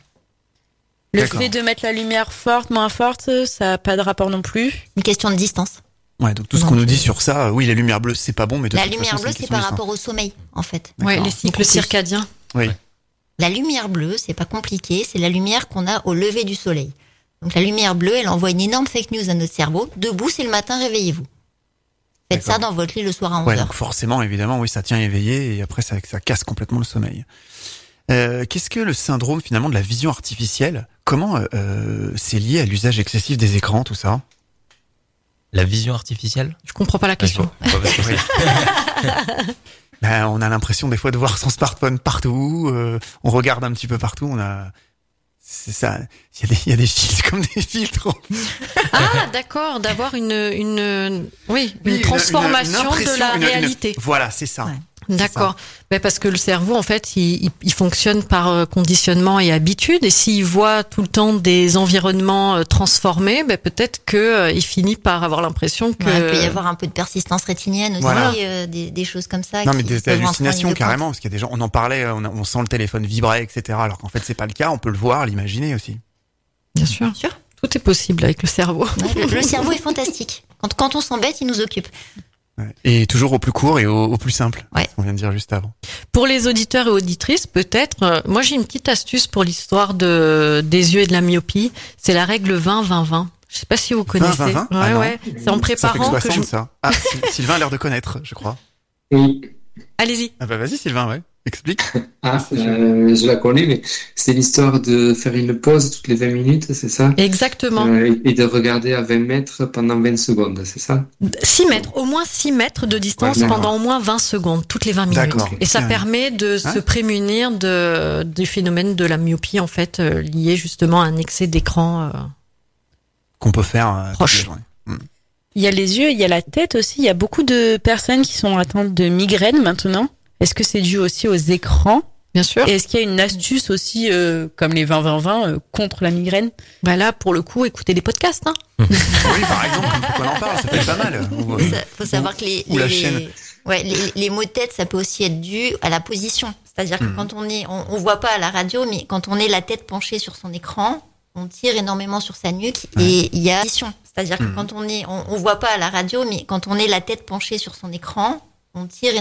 Le D'accord. fait de mettre la lumière forte, moins forte, ça n'a pas de rapport non plus. Une question de distance. Ouais, donc tout ce donc, qu'on nous dit sur ça, oui, la lumière bleue, c'est pas bon, mais de la toute lumière façon, bleue, c'est, c'est par rapport au sommeil, en fait. Ouais, les cycles circadiens. Oui. La lumière bleue, c'est pas compliqué, c'est la lumière qu'on a au lever du soleil. Donc la lumière bleue, elle envoie une énorme fake news à notre cerveau. Debout, c'est le matin, réveillez-vous. Faites D'accord. ça dans votre lit le soir à onze heures. Ouais, donc forcément, évidemment, oui, ça tient éveillé et après ça, ça casse complètement le sommeil. Euh, qu'est-ce que le syndrome finalement de la vision artificielle ? Comment euh, c'est lié à l'usage excessif des écrans, tout ça ? La vision artificielle ? Je comprends pas la question. Ben, on a l'impression des fois de voir son smartphone partout. Euh, on regarde un petit peu partout. On a, c'est ça. Il y a des, il y a des filtres comme des filtres. Ah, d'accord, d'avoir une, une, oui, une oui, transformation une, une de la une, réalité. Une, voilà, c'est ça. Ouais. D'accord. Ben parce que le cerveau, en fait, il, il, il fonctionne par conditionnement et habitude. Et s'il voit tout le temps des environnements transformés, ben peut-être que euh, il finit par avoir l'impression que. Ouais, il peut y avoir un peu de persistance rétinienne aussi, voilà. euh, des, des choses comme ça. Non, mais des hallucinations carrément, parce qu'il y a des gens, on en parlait, on, on sent le téléphone vibrer, et cetera. Alors qu'en fait, c'est pas le cas. On peut le voir, l'imaginer aussi. Bien sûr. Bien sûr. Tout est possible avec le cerveau. Ouais, le, le cerveau est fantastique. Quand, quand on s'embête, il nous occupe. Et toujours au plus court et au, au plus simple. Ouais. On vient de dire juste avant. Pour les auditeurs et auditrices, peut-être, euh, moi j'ai une petite astuce pour l'histoire de des yeux et de la myopie. C'est la règle vingt vingt vingt. Je sais pas si vous connaissez. vingt vingt vingt Ouais, ah ouais. C'est en préparant ça fait que, soixante, que je... ça. Ah, Sylvain a l'air de connaître, je crois. Oui. Allez-y. Ah bah vas-y Sylvain, ouais. Explique. Ah, euh, je la connais, mais c'est l'histoire de faire une pause toutes les vingt minutes, c'est ça? Exactement. Euh, et de regarder à vingt mètres pendant vingt secondes, c'est ça? six mètres, au moins six mètres de distance Ouais, pendant au moins vingt secondes, toutes les vingt minutes. D'accord. Et ça Ouais. permet de Hein se prémunir de, du phénomène de la myopie, en fait, euh, lié justement à un excès d'écran. Euh... Qu'on peut faire euh, Proche. toute la journée. Mm. Il y a les yeux, il y a la tête aussi. Il y a beaucoup de personnes qui sont atteintes de migraines maintenant. Est-ce que c'est dû aussi aux écrans? Bien sûr. Et est-ce qu'il y a une astuce aussi, euh, comme les vingt vingt vingt, euh, contre la migraine? Bah là, pour le coup, écoutez des podcasts. Hein. Oui, par exemple, comme faut qu'on en parle, ça peut être pas mal. Ou, Il faut savoir que les, ou la les, chaîne. ouais, les, les maux de tête, ça peut aussi être dû à la position. C'est-à-dire que Mhm. quand on est, on, on voit pas à la radio, mais quand on est la tête penchée sur son écran, on tire énormément sur sa nuque et il y a position. C'est-à-dire que Mhm. quand on est, on, on voit pas à la radio, mais quand on est la tête penchée sur son écran, on tire